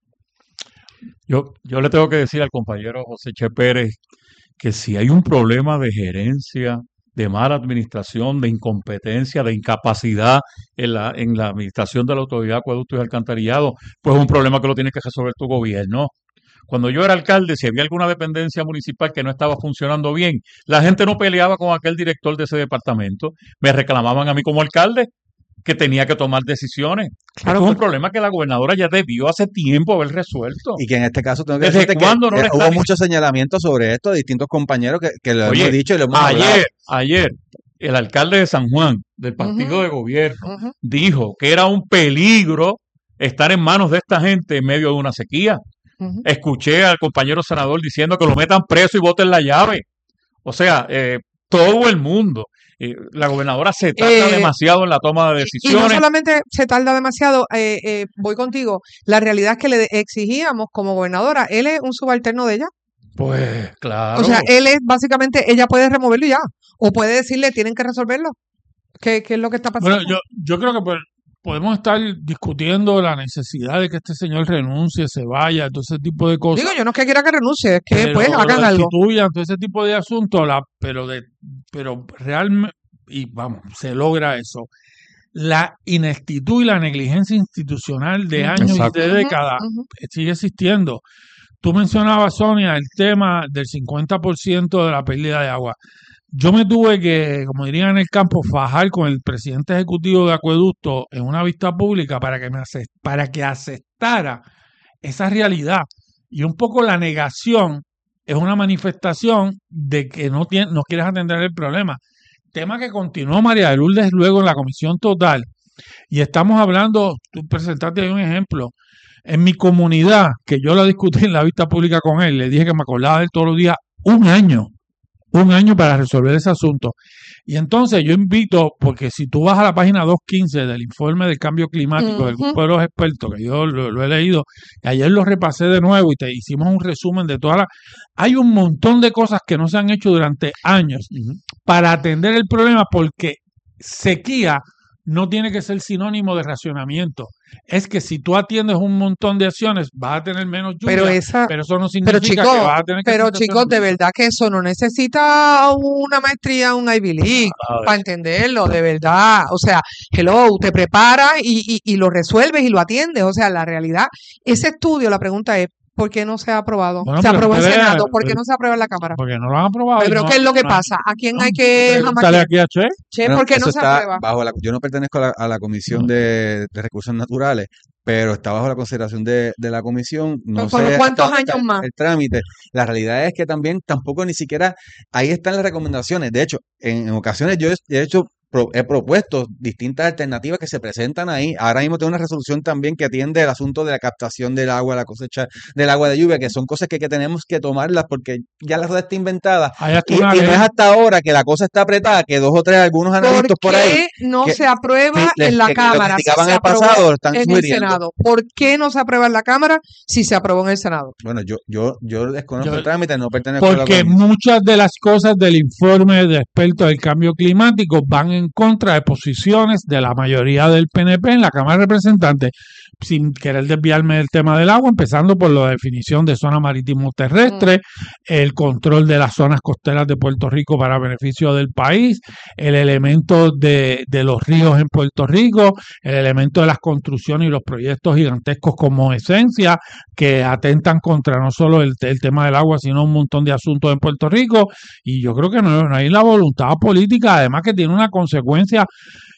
Yo, yo le tengo que decir al compañero José Che Pérez que si hay un problema de gerencia, de mala administración, de incompetencia, de incapacidad en la, en la administración de la Autoridad de Acueductos y Alcantarillado, pues es un problema que lo tiene que resolver tu gobierno. Cuando yo era alcalde, si había alguna dependencia municipal que no estaba funcionando bien, la gente no peleaba con aquel director de ese departamento, me reclamaban a mí como alcalde que tenía que tomar decisiones. Claro, Esto es un porque- problema que la gobernadora ya debió hace tiempo haber resuelto. Y que en este caso tengo que ¿Desde decirte que cuándo no eh, le hubo está- muchos señalamientos sobre esto de distintos compañeros que, que lo Oye, hemos dicho y lo hemos hablado. ayer, ayer, el alcalde de San Juan, del partido Ujú. de gobierno, Ujú. dijo que era un peligro estar en manos de esta gente en medio de una sequía. Ujú. Escuché al compañero senador diciendo que lo metan preso y boten la llave. O sea, eh, todo el mundo. eh, la gobernadora se tarda Eh, demasiado en la toma de Y no decisiones. solamente se tarda demasiado, eh, eh, voy contigo, la realidad es que le exigíamos como gobernadora, él es un subalterno de ella. Pues claro. O sea, él es básicamente, ella puede removerlo y ya. O puede decirle, tienen que resolverlo. ¿Qué, qué es lo que está pasando? Bueno, yo, yo creo que pues, podemos estar discutiendo la necesidad de que este señor renuncie, se vaya, todo ese tipo de cosas. Digo, yo no es que quiera que renuncie, es que pero pues hagan lo algo. destituyan, todo ese tipo de asuntos, la, pero de, pero realmente, y vamos, se logra eso. La ineptitud y la negligencia institucional de Ujú. años Exacto. y de Ujú, décadas ujú. sigue existiendo. Tú mencionabas, Sonia, el tema del cincuenta por ciento de la pérdida de agua. Yo me tuve que, como dirían en el campo, fajar con el presidente ejecutivo de Acueducto en una vista pública para que me ace- para que aceptara esa realidad. Y un poco la negación es una manifestación de que no, tiene, no quieres atender el problema. Tema que continuó María de Lourdes luego en la comisión total. Y estamos hablando, tú presentaste ahí un ejemplo. En mi comunidad, que yo la discutí en la vista pública con él, le dije que me acordaba de él todos los días, un año, un año para resolver ese asunto. Y entonces yo invito, porque si tú vas a la página doscientos quince del informe del cambio climático del Ujú. grupo de los expertos, que yo lo, lo he leído, y ayer lo repasé de nuevo y te hicimos un resumen de todas las... Hay un montón de cosas que no se han hecho durante años para atender el problema, porque sequía no tiene que ser sinónimo de racionamiento. Es que si tú atiendes un montón de acciones, vas a tener menos lluvia, Pero esa, pero eso no pero significa chicos, que vas a tener que pero hacer chicos, de verdad que eso no necesita una maestría, un Ivy League Nada de para eso. entenderlo, de verdad. O sea, hello, te preparas y, y, y lo resuelves y lo atiendes. O sea, la realidad, ese estudio, la pregunta es, ¿por qué no se ha aprobado? Bueno, Se pero aprobó en ustedes, Senado, ¿por qué eh, no se aprueba en la Cámara? porque no lo han aprobado. y Pero no- ¿qué es lo que no- pasa? ¿A quién no, hay que pregúntale jamaquear? aquí a Che. Che, Bueno, ¿por qué eso no se está aprueba? bajo la, yo no pertenezco a la, a la Comisión de, de Recursos Naturales, pero está bajo la consideración de, de la comisión. No ¿Por sé cuántos hasta dónde está años más? el trámite. La realidad es que también tampoco ni siquiera ahí están las recomendaciones. De hecho, en, en ocasiones yo he he hecho pro- he propuesto distintas alternativas que se presentan ahí. Ahora mismo tengo una resolución también que atiende el asunto de la captación del agua, la cosecha del agua de lluvia, que son cosas que, que tenemos que tomarlas porque ya la rueda está inventada. Hay hasta Y, una y no ley. es hasta ahora que la cosa está apretada, que dos o tres, algunos ¿Por analistas por ahí, qué no que se aprueba sí, les- en la que lo Cámara si criticaban se en el aprobó pasado, lo están en el sugiriendo. Senado? ¿Por qué no se aprueba en la Cámara si se aprobó en el Senado? Bueno, yo, yo, yo desconozco Yo- el trámite, no pertenezco a la Porque comisión. muchas de las cosas del informe de expertos del cambio climático van en contra de posiciones de la mayoría del P N P en la Cámara de Representantes, sin querer desviarme del tema del agua, empezando por la definición de zona marítimo terrestre, el control de las zonas costeras de Puerto Rico para beneficio del país, el elemento de, de los ríos en Puerto Rico, el elemento de las construcciones y los proyectos gigantescos como esencia, que atentan contra no solo el, el tema del agua, sino un montón de asuntos en Puerto Rico. Y yo creo que no, no hay la voluntad política, además que tiene una consecuencia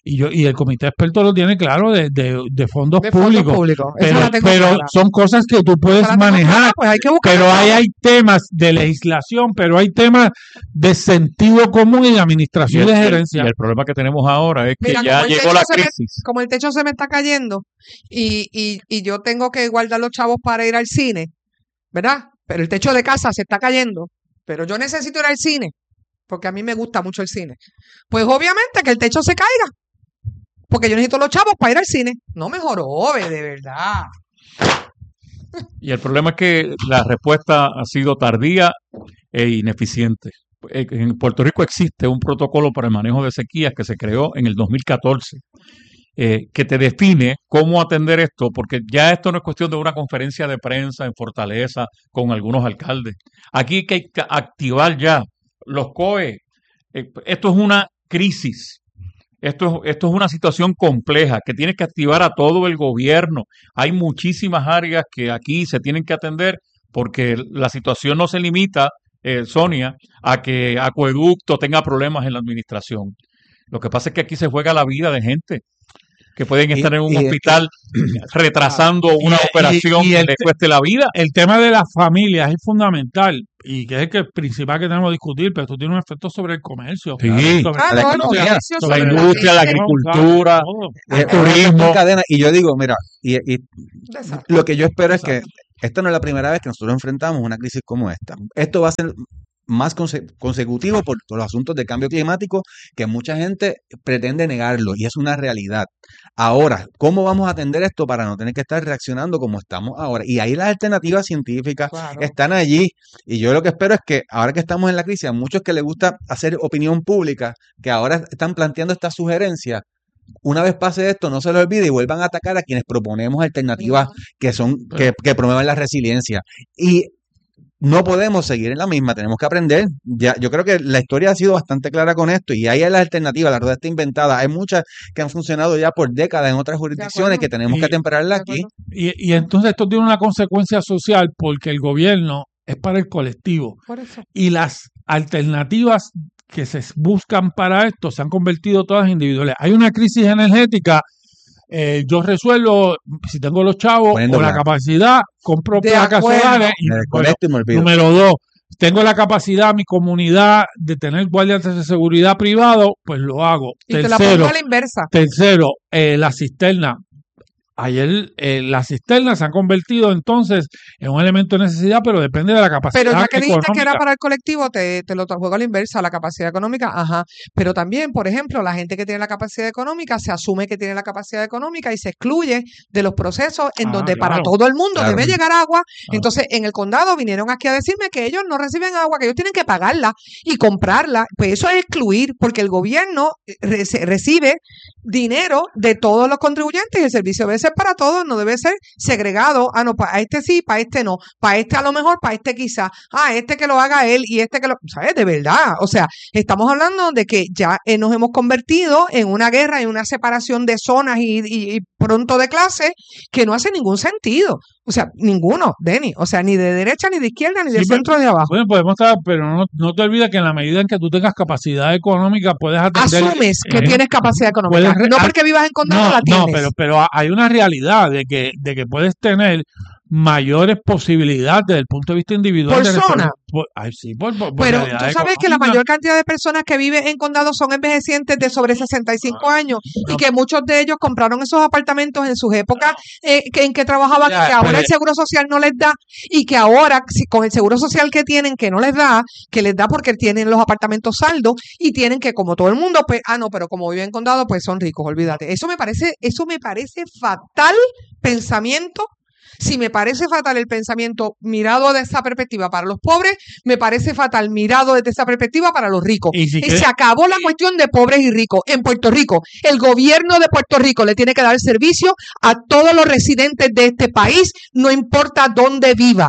Y yo y el comité experto lo tiene claro de, de, de fondos De fondos públicos. públicos. Esa Pero, la tengo pero clara. son cosas que tú puedes Esa la tengo manejar. clara, pues hay que buscar Pero el ahí chavo. hay temas de legislación, pero hay temas de sentido común y de Y administración el, de y el- gerencia. y el problema que tenemos ahora es que Mira, ya como el llegó techo la se me, crisis. como el techo se me está cayendo y, y, y yo tengo que guardar los chavos para ir al cine, ¿verdad? Pero el techo de casa se está cayendo, pero yo necesito ir al cine, porque a mí me gusta mucho el cine. Pues obviamente que el techo se caiga, porque yo necesito los chavos para ir al cine. No me jorobe, de verdad. Y el problema es que la respuesta ha sido tardía e ineficiente. Eh, En Puerto Rico existe un protocolo para el manejo de sequías que se creó en el dos mil catorce, eh, que te define cómo atender esto, porque ya esto no es cuestión de una conferencia de prensa en Fortaleza con algunos alcaldes. Aquí hay que activar ya los C O E. Eh, esto es una crisis. Esto, es- esto es una situación compleja que tienes que activar a todo el gobierno. Hay muchísimas áreas que aquí se tienen que atender porque la situación no se limita, eh, Sonia, a que Acueducto tenga problemas en la administración. Lo que pasa es que aquí se juega la vida de gente que pueden Y, estar en un y, hospital retrasando Y, una y, operación y que el, le te- cueste la vida. el tema de las familias es fundamental y que es el que principal que tenemos que discutir, pero esto tiene un efecto sobre el comercio, Sí, sobre Ah, la no, el sobre, economía. comercio sobre la sobre la la industria, la gente. producción, ¿sabes? agricultura, Todo. el Es una cuestión en turismo. cadena. Y yo digo, mira, y, y Desastre. lo que yo espero es que Exacto. esta no es la primera vez que nosotros enfrentamos una crisis como esta. Esto va a ser más conse- consecutivo por, por los asuntos de cambio climático que mucha gente pretende negarlo y es una realidad. Ahora, ¿cómo vamos a atender esto para no tener que estar reaccionando como estamos ahora? Y ahí las alternativas científicas Claro. están allí y yo lo que espero es que ahora que estamos en la crisis, a muchos que les gusta hacer opinión pública, que ahora están planteando estas sugerencias, una vez pase esto, no se les olvide y vuelvan a atacar a quienes proponemos alternativas que son que, Pero, que promuevan la resiliencia. Y no podemos seguir en la misma, tenemos que aprender. Ya, yo creo que la historia ha sido bastante clara con esto y ahí hay las alternativas, la rueda está inventada. Hay muchas que han funcionado ya por décadas en otras De jurisdicciones acuerdo, que tenemos que y, atemperarlas de aquí. acuerdo. y, y entonces esto tiene una consecuencia social porque el gobierno es para el colectivo Por eso. y las alternativas que se buscan para esto se han convertido todas individuales. Hay una crisis energética. Eh, yo resuelvo, si tengo los chavos Poniendo o la blanco. capacidad, compro De placas acuerdo. solares y Me bueno, desconecto y me olvido. número dos, tengo la capacidad, mi comunidad, de tener guardias de seguridad privado, pues lo hago. Y te la pongo Tercero, a la inversa. tercero, eh, la cisterna. Ayer eh, las cisternas se han convertido entonces en un elemento de necesidad, pero depende de la Pero capacidad ya que dijiste que era económica. para el colectivo, te, te lo juego a la inversa, la capacidad económica, ajá. Pero también, por ejemplo, la gente que tiene la capacidad económica se asume que tiene la capacidad económica y se excluye de los procesos en Ah, donde para claro, todo el mundo Claro. debe llegar agua. ah, Entonces, en el condado vinieron aquí a decirme que ellos no reciben agua, que ellos tienen que pagarla y comprarla. Pues eso es excluir, porque el gobierno eh, rece- recibe dinero de todos los contribuyentes y el servicio debe ser para todos, no debe ser segregado. Ah, no, para este sí, para este no, para este a lo mejor, para este quizá. Ah, este que lo haga él y este que lo... ¿Sabes? De verdad. O sea, estamos hablando de que ya eh, nos hemos convertido en una guerra, en una separación de zonas y, y- y pronto de clase que no hace ningún sentido. O sea, ninguno, Denny. O sea, ni de derecha, ni de izquierda, ni de sí, pero- centro, ni de abajo. bueno, podemos estar, pero no, no te olvides que en la medida en que tú tengas capacidad económica, puedes atender. Asumes que eh, tienes capacidad puedes económica. re- No ah, porque vivas en condado no, la no, tienes. pero, pero hay una realidad de que, de que puedes tener mayores posibilidades desde el punto de vista individual. Por de zona. resolver- por- ay, sí, por, por- por Pero tú realidad sabes que la económica. mayor cantidad de personas que viven en condados son envejecientes de sobre sesenta y cinco años y no. que muchos de ellos compraron esos apartamentos en sus épocas eh, que, en que trabajaban Ya, y que ahora pero- el seguro social no les da y que ahora si, con el seguro social que tienen que no les da, que les da porque tienen los apartamentos saldos y tienen que como todo el mundo, pues, ah no, pero como viven en condado pues son ricos, olvídate. Eso me parece, eso me parece fatal pensamiento. Si me parece fatal el pensamiento mirado desde esa perspectiva para los pobres, me parece fatal mirado desde esa perspectiva para los ricos. Y si Y quieres- se acabó la cuestión de pobres y ricos. En Puerto Rico, el gobierno de Puerto Rico le tiene que dar servicio a todos los residentes de este país, no importa dónde viva.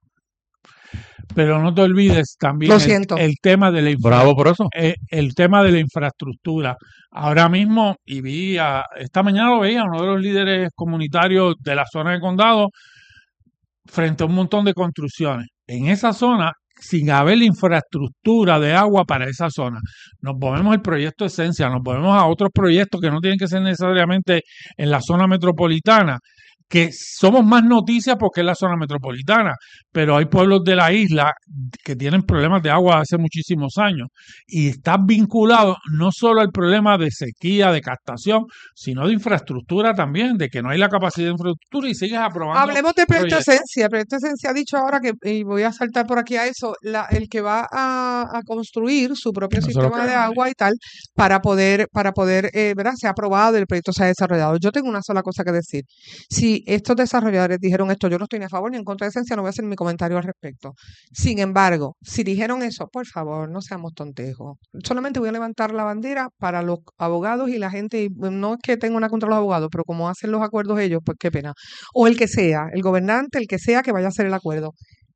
Pero no te olvides también Lo el, siento. el tema de la infra- Bravo por eso. eh, el tema de la infraestructura. Ahora mismo, y vi a- esta mañana lo veía, uno de los líderes comunitarios de la zona de condado, frente a un montón de construcciones. En esa zona sin haber la infraestructura de agua para esa zona. Nos movemos el proyecto Esencia, nos movemos a otros proyectos que no tienen que ser necesariamente en la zona metropolitana, que somos más noticias porque es la zona metropolitana, pero hay pueblos de la isla que tienen problemas de agua hace muchísimos años y está vinculado no solo al problema de sequía, de captación, sino de infraestructura también, de que no hay la capacidad de infraestructura y sigues aprobando. Hablemos de Proyecto proyectos. Esencia. El Proyecto Esencia ha dicho ahora que, y voy a saltar por aquí a eso, la, el que va a, a construir su propio Eso es lo sistema que- de agua y tal, para poder, para poder, eh, ¿verdad? Se ha aprobado y el proyecto se ha desarrollado. Yo tengo una sola cosa que decir. Si estos desarrolladores dijeron esto, yo no estoy ni a favor ni en contra de Esencia, no voy a hacer mi comentario al respecto. Sin embargo, si dijeron eso, por favor, no seamos tontejos. Solamente voy a levantar la bandera para los abogados y la gente, y no es que tenga una contra los abogados, pero como hacen los acuerdos ellos, pues qué pena. O el que sea, el gobernante, el que sea que vaya a hacer el acuerdo.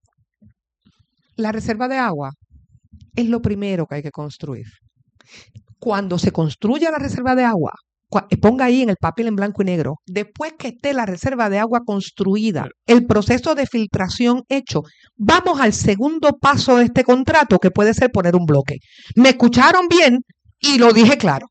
La reserva de agua es lo primero que hay que construir. Cuando se construya la reserva de agua, cua- ponga ahí en el papel en blanco y negro, después que esté la reserva de agua construida, el proceso de filtración hecho, vamos al segundo paso de este contrato, que puede ser poner un bloque. Me escucharon bien y lo dije claro.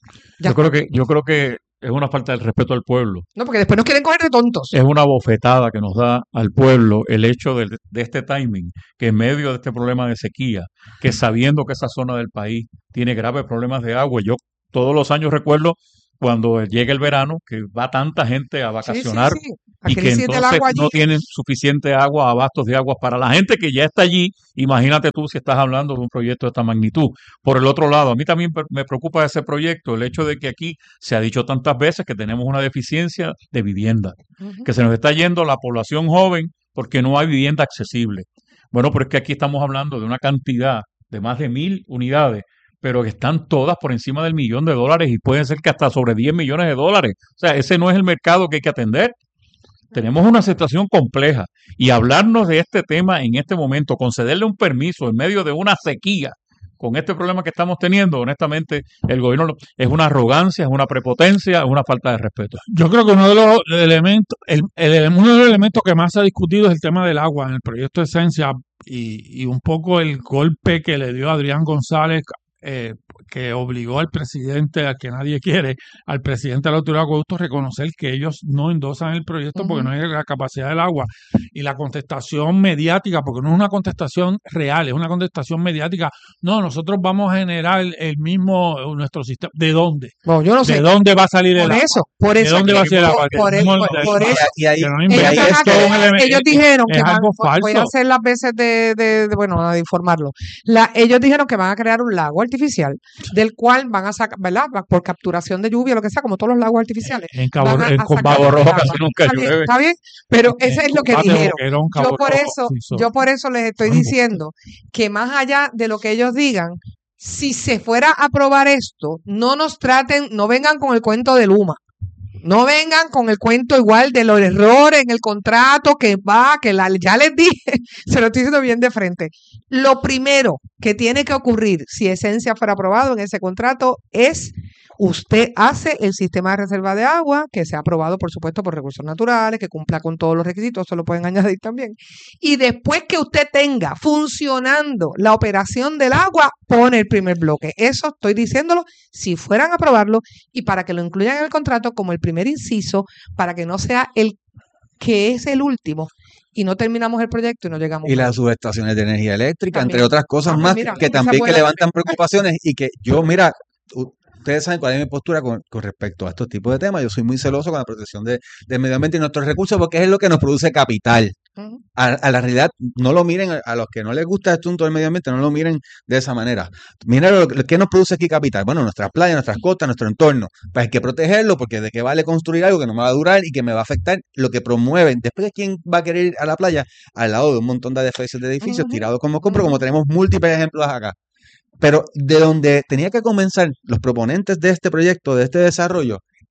Yo creo que, yo creo que es una falta del respeto al pueblo. No, porque después nos quieren coger de tontos. Es una bofetada que nos da al pueblo el hecho de, de este timing, que en medio de este problema de sequía, que sabiendo que esa zona del país tiene graves problemas de agua, yo todos los años recuerdo cuando llega el verano, que va tanta gente a vacacionar Sí, sí, sí. La y que crisis del entonces agua allí no tienen suficiente agua, abastos de agua para la gente que ya está allí. Imagínate tú si estás hablando de un proyecto de esta magnitud. Por el otro lado, a mí también per- me preocupa ese proyecto, el hecho de que aquí se ha dicho tantas veces que tenemos una deficiencia de vivienda, Ujú. que se nos está yendo la población joven porque no hay vivienda accesible. Bueno, pero es que aquí estamos hablando de una cantidad de más de mil unidades, pero que están todas por encima del millón de dólares y pueden ser que hasta sobre diez millones de dólares. O sea, ese no es el mercado que hay que atender. Tenemos una situación compleja y hablarnos de este tema en este momento, concederle un permiso en medio de una sequía con este problema que estamos teniendo, honestamente, el gobierno lo- es una arrogancia, es una prepotencia, es una falta de respeto. Yo creo que uno de los elementos, el, el- uno de los elementos que más se ha discutido es el tema del agua en el proyecto Esencia y, y un poco el golpe que le dio Adrián González, eh, que obligó al presidente, a que nadie quiere, al presidente de la Autoridad de Acueductos a reconocer que ellos no endosan el proyecto porque Ujú. no hay la capacidad del agua. Y la contestación mediática, porque no es una contestación real, es una contestación mediática. No, nosotros vamos a generar el, el mismo, nuestro sistema. ¿De dónde? Bueno, yo no sé. ¿De dónde va a salir el Por agua? eso, por ¿De eso dónde es va a que- salir el agua? por- por Que el- no- por- por eso- Y ahí, que no Ellos, inventen. ajá, Esto es un que- elemento- ellos dijeron es que van, algo voy a falso. hacer las veces de, de- de- bueno, de informarlo. La, ellos dijeron que van a crear un lago artificial del cual van a sacar, ¿verdad? Va- Por capturación de lluvia, lo que sea, como todos los lagos artificiales. En Cabo, van a- en a con sacar Cabo el Rojo agua. casi nunca Está bien, llueve. está bien, pero eso es lo que Combate dijeron. Boquerón, Yo Cabo por Rojo, eso, sí, son- yo por eso les estoy son- diciendo que más allá de lo que ellos digan, si se fuera a aprobar esto, no nos traten, no vengan con el cuento de Luma. No vengan con el cuento igual de los errores en el contrato que va, que la, ya les dije, se lo estoy diciendo bien de frente. Lo primero que tiene que ocurrir si Esencia fuera aprobado en ese contrato es usted hace el sistema de reserva de agua, que sea aprobado, por supuesto, por recursos naturales, que cumpla con todos los requisitos, se lo pueden añadir también. Y después que usted tenga funcionando la operación del agua, pone el primer bloque. Eso estoy diciéndolo si fueran a aprobarlo y para que lo incluyan en el contrato como el primer inciso, para que no sea el que es el último y no terminamos el proyecto y no llegamos Y a las subestaciones de energía eléctrica, También. entre otras cosas Ah, pues más, mira, que esa también buena que levantan también. preocupaciones y que yo, mira, u- ustedes saben cuál es mi postura con, con respecto a estos tipos de temas. Yo soy muy celoso con la protección de, del medio ambiente y nuestros recursos porque es lo que nos produce capital. Ujú. A, a la realidad, no lo miren, a, a los que no les gusta el asunto del medio ambiente, no lo miren de esa manera. Miren lo, que- ¿qué nos produce aquí capital? Bueno, nuestras playas, nuestras costas, nuestro entorno. Pues hay que protegerlo porque de qué vale construir algo que no me va a durar y que me va a afectar lo que promueven. Después, ¿quién va a querer ir a la playa? Al lado de un montón de edificios, de edificios Ujú. tirados como compro, como tenemos múltiples ejemplos acá. Pero de donde tenía que comenzar los proponentes de este proyecto, de este desarrollo,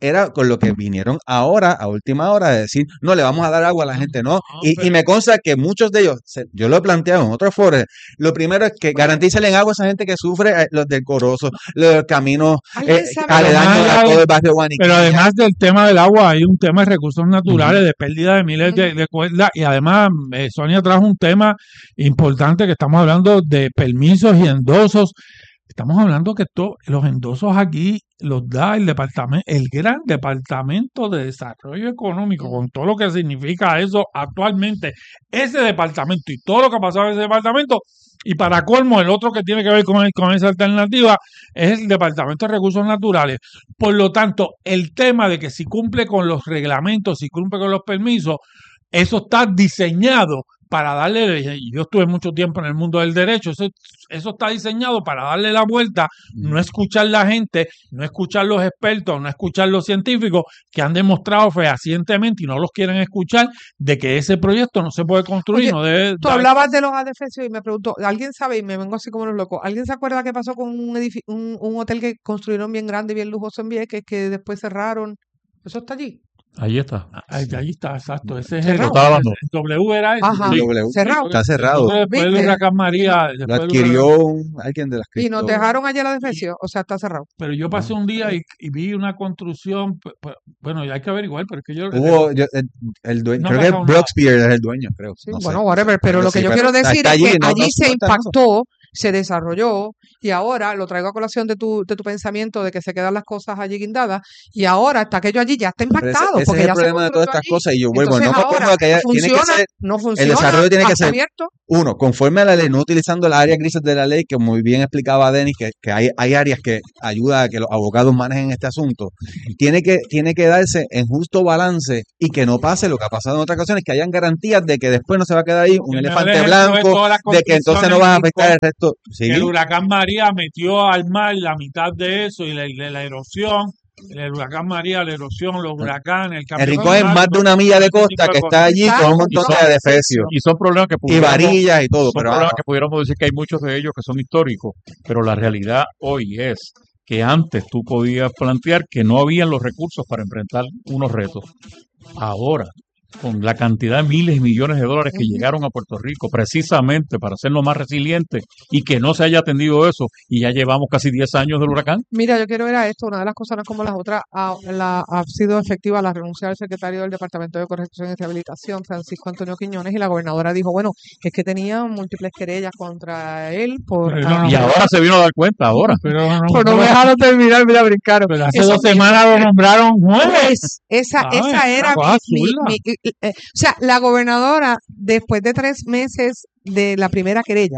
era con lo que vinieron ahora, a última hora, de decir, no, le vamos a dar agua a la gente, no. Y, y me consta que muchos de ellos, se- yo lo he planteado en otros foros, lo primero es que garantícenle agua a esa gente que sufre, eh, los del Corozo, los caminos eh, aledaños a todo el barrio Guaniquilla. Pero además del tema del agua, hay un tema de recursos naturales, de pérdida de miles de, de cuerdas. Y además, eh, Sonia trajo un tema importante que estamos hablando de permisos y endosos. Estamos hablando que to- los endosos aquí los da el departamento, el gran departamento de desarrollo económico, con todo lo que significa eso actualmente, ese departamento y todo lo que ha pasado en ese departamento. Y para colmo, el otro que tiene que ver con, el- con esa alternativa es el Departamento de Recursos Naturales. Por lo tanto, el tema de que si cumple con los reglamentos, si cumple con los permisos, eso está diseñado para darle, y yo estuve mucho tiempo en el mundo del derecho, eso, eso está diseñado para darle la vuelta, no escuchar la gente, no escuchar los expertos, no escuchar los científicos que han demostrado fehacientemente y no los quieren escuchar de que ese proyecto no se puede construir, Oye, no debe tú dar- hablabas de los adefesios y me preguntó, ¿alguien sabe? Y me vengo así como los locos. ¿Alguien se acuerda qué pasó con un, edifi- un, un hotel que construyeron bien grande y bien lujoso en Vieques que después cerraron? ¿Eso está allí? Ahí está. Ahí, ahí está, exacto. Ese es Lo el, estaba hablando. el W era ese. Ajá, El W, cerrado. está cerrado. Después del ¿Viste? huracán María. Lo después del adquirió huracán- un- alguien de las Y nos cripto. dejaron allá el adefesio, o sea, está cerrado. Pero yo pasé un día y, y vi una construcción, p- p- bueno, ya hay que averiguar, pero es que yo... Hubo, yo- el, el dueño, No creo ha que pasado nada. Broxpier es el dueño, creo. Sí, no sé. bueno, whatever, pero Algo lo que así, yo pero quiero está- decir está es que allí, no- allí no- se no está en eso. impactó, se desarrolló y ahora lo traigo a colación de tu, de tu pensamiento de que se quedan las cosas allí guindadas y ahora está aquello allí ya está Pero ese, impactado ese porque es el ya se problema de todas construyó estas allí. cosas y yo vuelvo, Entonces no me ahora acuerdo que haya- no tiene que funciona, ser, no el funciona, desarrollo tiene que está ser, abierto. uno, conforme a la ley, no utilizando las áreas grises de la ley, que muy bien explicaba Denis, que, que hay, hay áreas que ayuda a que los abogados manejen este asunto. Tiene que, tiene que darse en justo balance y que no pase lo que ha pasado en otras ocasiones, que hayan garantías de que después no se va a quedar ahí un El mejor elefante ejemplo de blanco, todas las de que entonces no construcciones vas a tipo afectar el resto. Sí. que el huracán María metió al mar la mitad de eso y la, de la erosión, el huracán María, la erosión, los huracanes, el cambio El Rincón es más climático, de una milla de ese tipo costa de que cosas. está allí con un montón de adefesios Y son problemas que y pudiéramos, varillas y todo, son pero problemas ah, que pudiéramos decir que hay muchos de ellos que son históricos, pero la realidad hoy es que antes tú podías plantear que no habían los recursos para enfrentar unos retos. Ahora, con la cantidad de miles y millones de dólares que llegaron a Puerto Rico precisamente para hacernos más resilientes y que no se haya atendido eso y ya llevamos casi diez años del huracán. Mira, yo quiero ver a esto. Una de las cosas no es como las otras. Ha, la- ha sido efectiva la renuncia del secretario del Departamento de Corrección y Rehabilitación, Francisco Antonio Quiñones, y la gobernadora dijo, bueno, es que tenía múltiples querellas contra él por... Pero ah, no, Y ahora se vino a dar cuenta, ahora. Pero no, por no pero- dejarlo terminar, mira, brincaron. pero hace Eso dos mismo. semanas lo nombraron juez. Pues, esa, ¿Sabes? esa era Una cosa mi, mi- absurda. mi- eh, eh, o sea, la gobernadora, después de tres meses de la primera querella,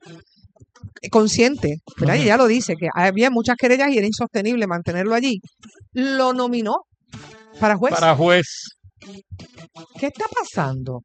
eh, consciente, ¿verdad? Y ella lo dice, que había muchas querellas y era insostenible mantenerlo allí, lo nominó para juez. Para juez. ¿Qué está pasando?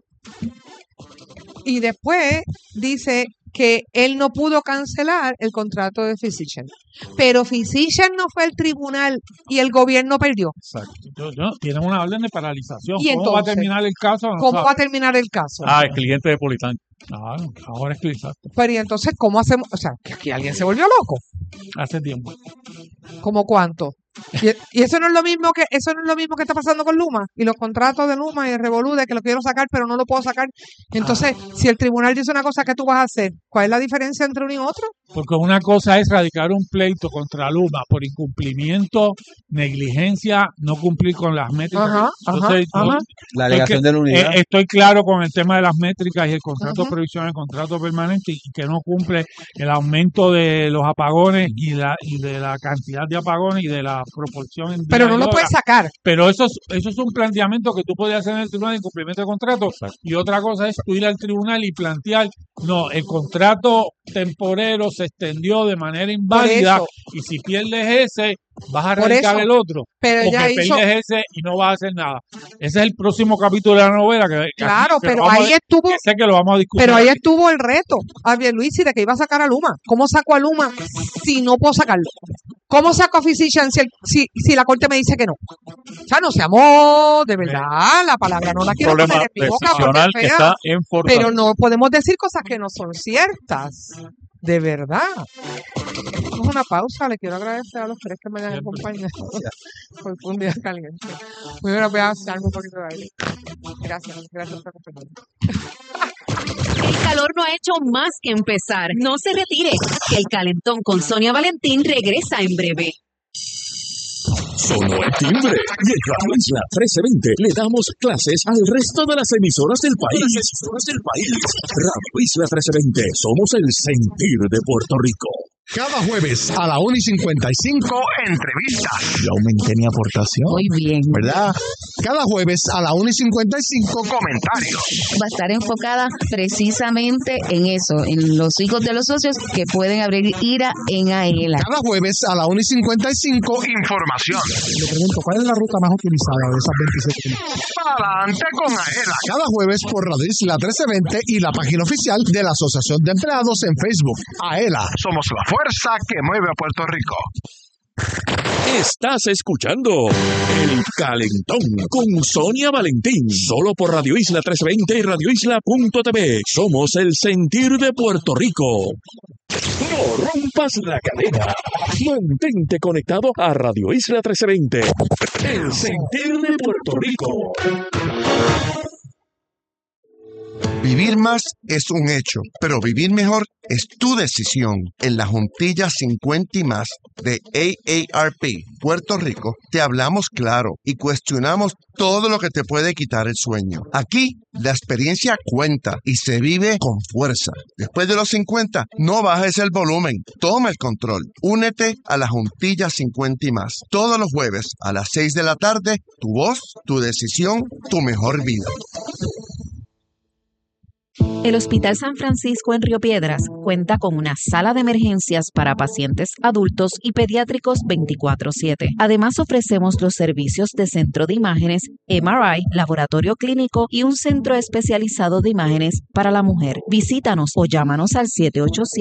Y después dice que él no pudo cancelar el contrato de Physician. Pero Physician no fue al tribunal y el gobierno perdió. Exacto. Yo- yo- tienen una orden de paralización. ¿Y ¿Cómo va a entonces? terminar el caso? No ¿Cómo sabe. va a terminar el caso? Ah, el cliente de Politán. Claro, ahora es que exacto. Pero y entonces, ¿cómo hacemos? O sea, que aquí alguien se volvió loco. Hace tiempo. ¿Cómo cuánto? Y, y eso no es lo mismo que eso no es lo mismo que está pasando con Luma y los contratos de Luma y de Revolú de que lo quiero sacar pero no lo puedo sacar. Entonces, si el tribunal dice una cosa, ¿qué tú vas a hacer? ¿Cuál es la diferencia entre uno y otro? Porque una cosa es radicar un pleito contra Luma por incumplimiento, negligencia, no cumplir con las métricas. Ajá, Entonces, ajá, yo- ajá. la estoy alegación que- de la unidad. eh, estoy claro con el tema de las métricas y el contrato Ujú. provisional, el contrato permanente y que no cumple el aumento de los apagones y la y de la cantidad de apagones y de la proporción en Pero día no y lo hora. puedes sacar. Pero eso es, eso es un planteamiento que tú puedes hacer en el tribunal de incumplimiento de contrato. Y otra cosa es tú ir al tribunal y plantear, no, el contrato temporero se extendió de manera inválida eso. y si pierdes ese, vas a Por radicar eso. el otro. Pero Porque ella hizo- pierdes ese y no vas a hacer nada. Ese es el próximo capítulo de la novela. Que, que Claro, aquí- que pero lo vamos ahí a- estuvo- que sé que lo vamos a discutir. Pero ahí aquí. estuvo el reto, Javier Luis, y de que iba a sacar a Luma. ¿Cómo saco a Luma si no puedo sacarlo? ¿Cómo saco a Physician si, el- si, si la corte me dice que no? O sea, no seamos, de verdad, la palabra no la quiero Problema poner en mi boca porque decisional es que fea, está en Fortaleza. pero no podemos decir cosas que no son ciertas. De verdad. Esto es una pausa. Le quiero agradecer a los tres que me hayan acompañado. Hoy fue un día caliente. Muy bien, voy a hacer un poquito de aire. Gracias, gracias por acompañarme. El calor no ha hecho más que empezar. No se retire, que el calentón con Sonia Valentín regresa en breve. Sonó el timbre y en Radio Isla trece veinte le damos clases al resto de las emisoras del país. Las emisoras del país. Radio Isla trece veinte, somos el sentir de Puerto Rico. Cada jueves a la una y cincuenta y cinco, entrevistas. Yo aumenté mi aportación. Muy bien. ¿Verdad? Cada jueves a la una y cincuenta y cinco, comentarios. Va a estar enfocada precisamente en eso, en los hijos de los socios que pueden abrir ira en AELA. Cada jueves a la una y cincuenta y cinco, información. Le pregunto, ¿cuál es la ruta más utilizada de esas veintisiete? Adelante con AELA. Cada jueves por Radio Isla trece veinte y la página oficial de la Asociación de Empleados en Facebook. AELA, somos la fuerza que mueve a Puerto Rico. Estás escuchando El Calentón con Sonia Valentín, solo por Radio Isla trescientos veinte y radio isla punto t v. Somos el sentir de Puerto Rico. No rompas la cadena. Mantente conectado a Radio Isla trescientos veinte, el sentir de Puerto Rico. Vivir más es un hecho, pero vivir mejor es tu decisión. En la Juntilla cincuenta y más de A A R P Puerto Rico, te hablamos claro y cuestionamos todo lo que te puede quitar el sueño. Aquí, la experiencia cuenta y se vive con fuerza. Después de los cincuenta, no bajes el volumen, toma el control. Únete a la Juntilla cincuenta y más. Todos los jueves a las seis de la tarde, tu voz, tu decisión, tu mejor vida. El Hospital San Francisco en Río Piedras cuenta con una sala de emergencias para pacientes adultos y pediátricos veinticuatro siete. Además, ofrecemos los servicios de centro de imágenes, M R I, laboratorio clínico y un centro especializado de imágenes para la mujer. Visítanos o llámanos al siete ocho siete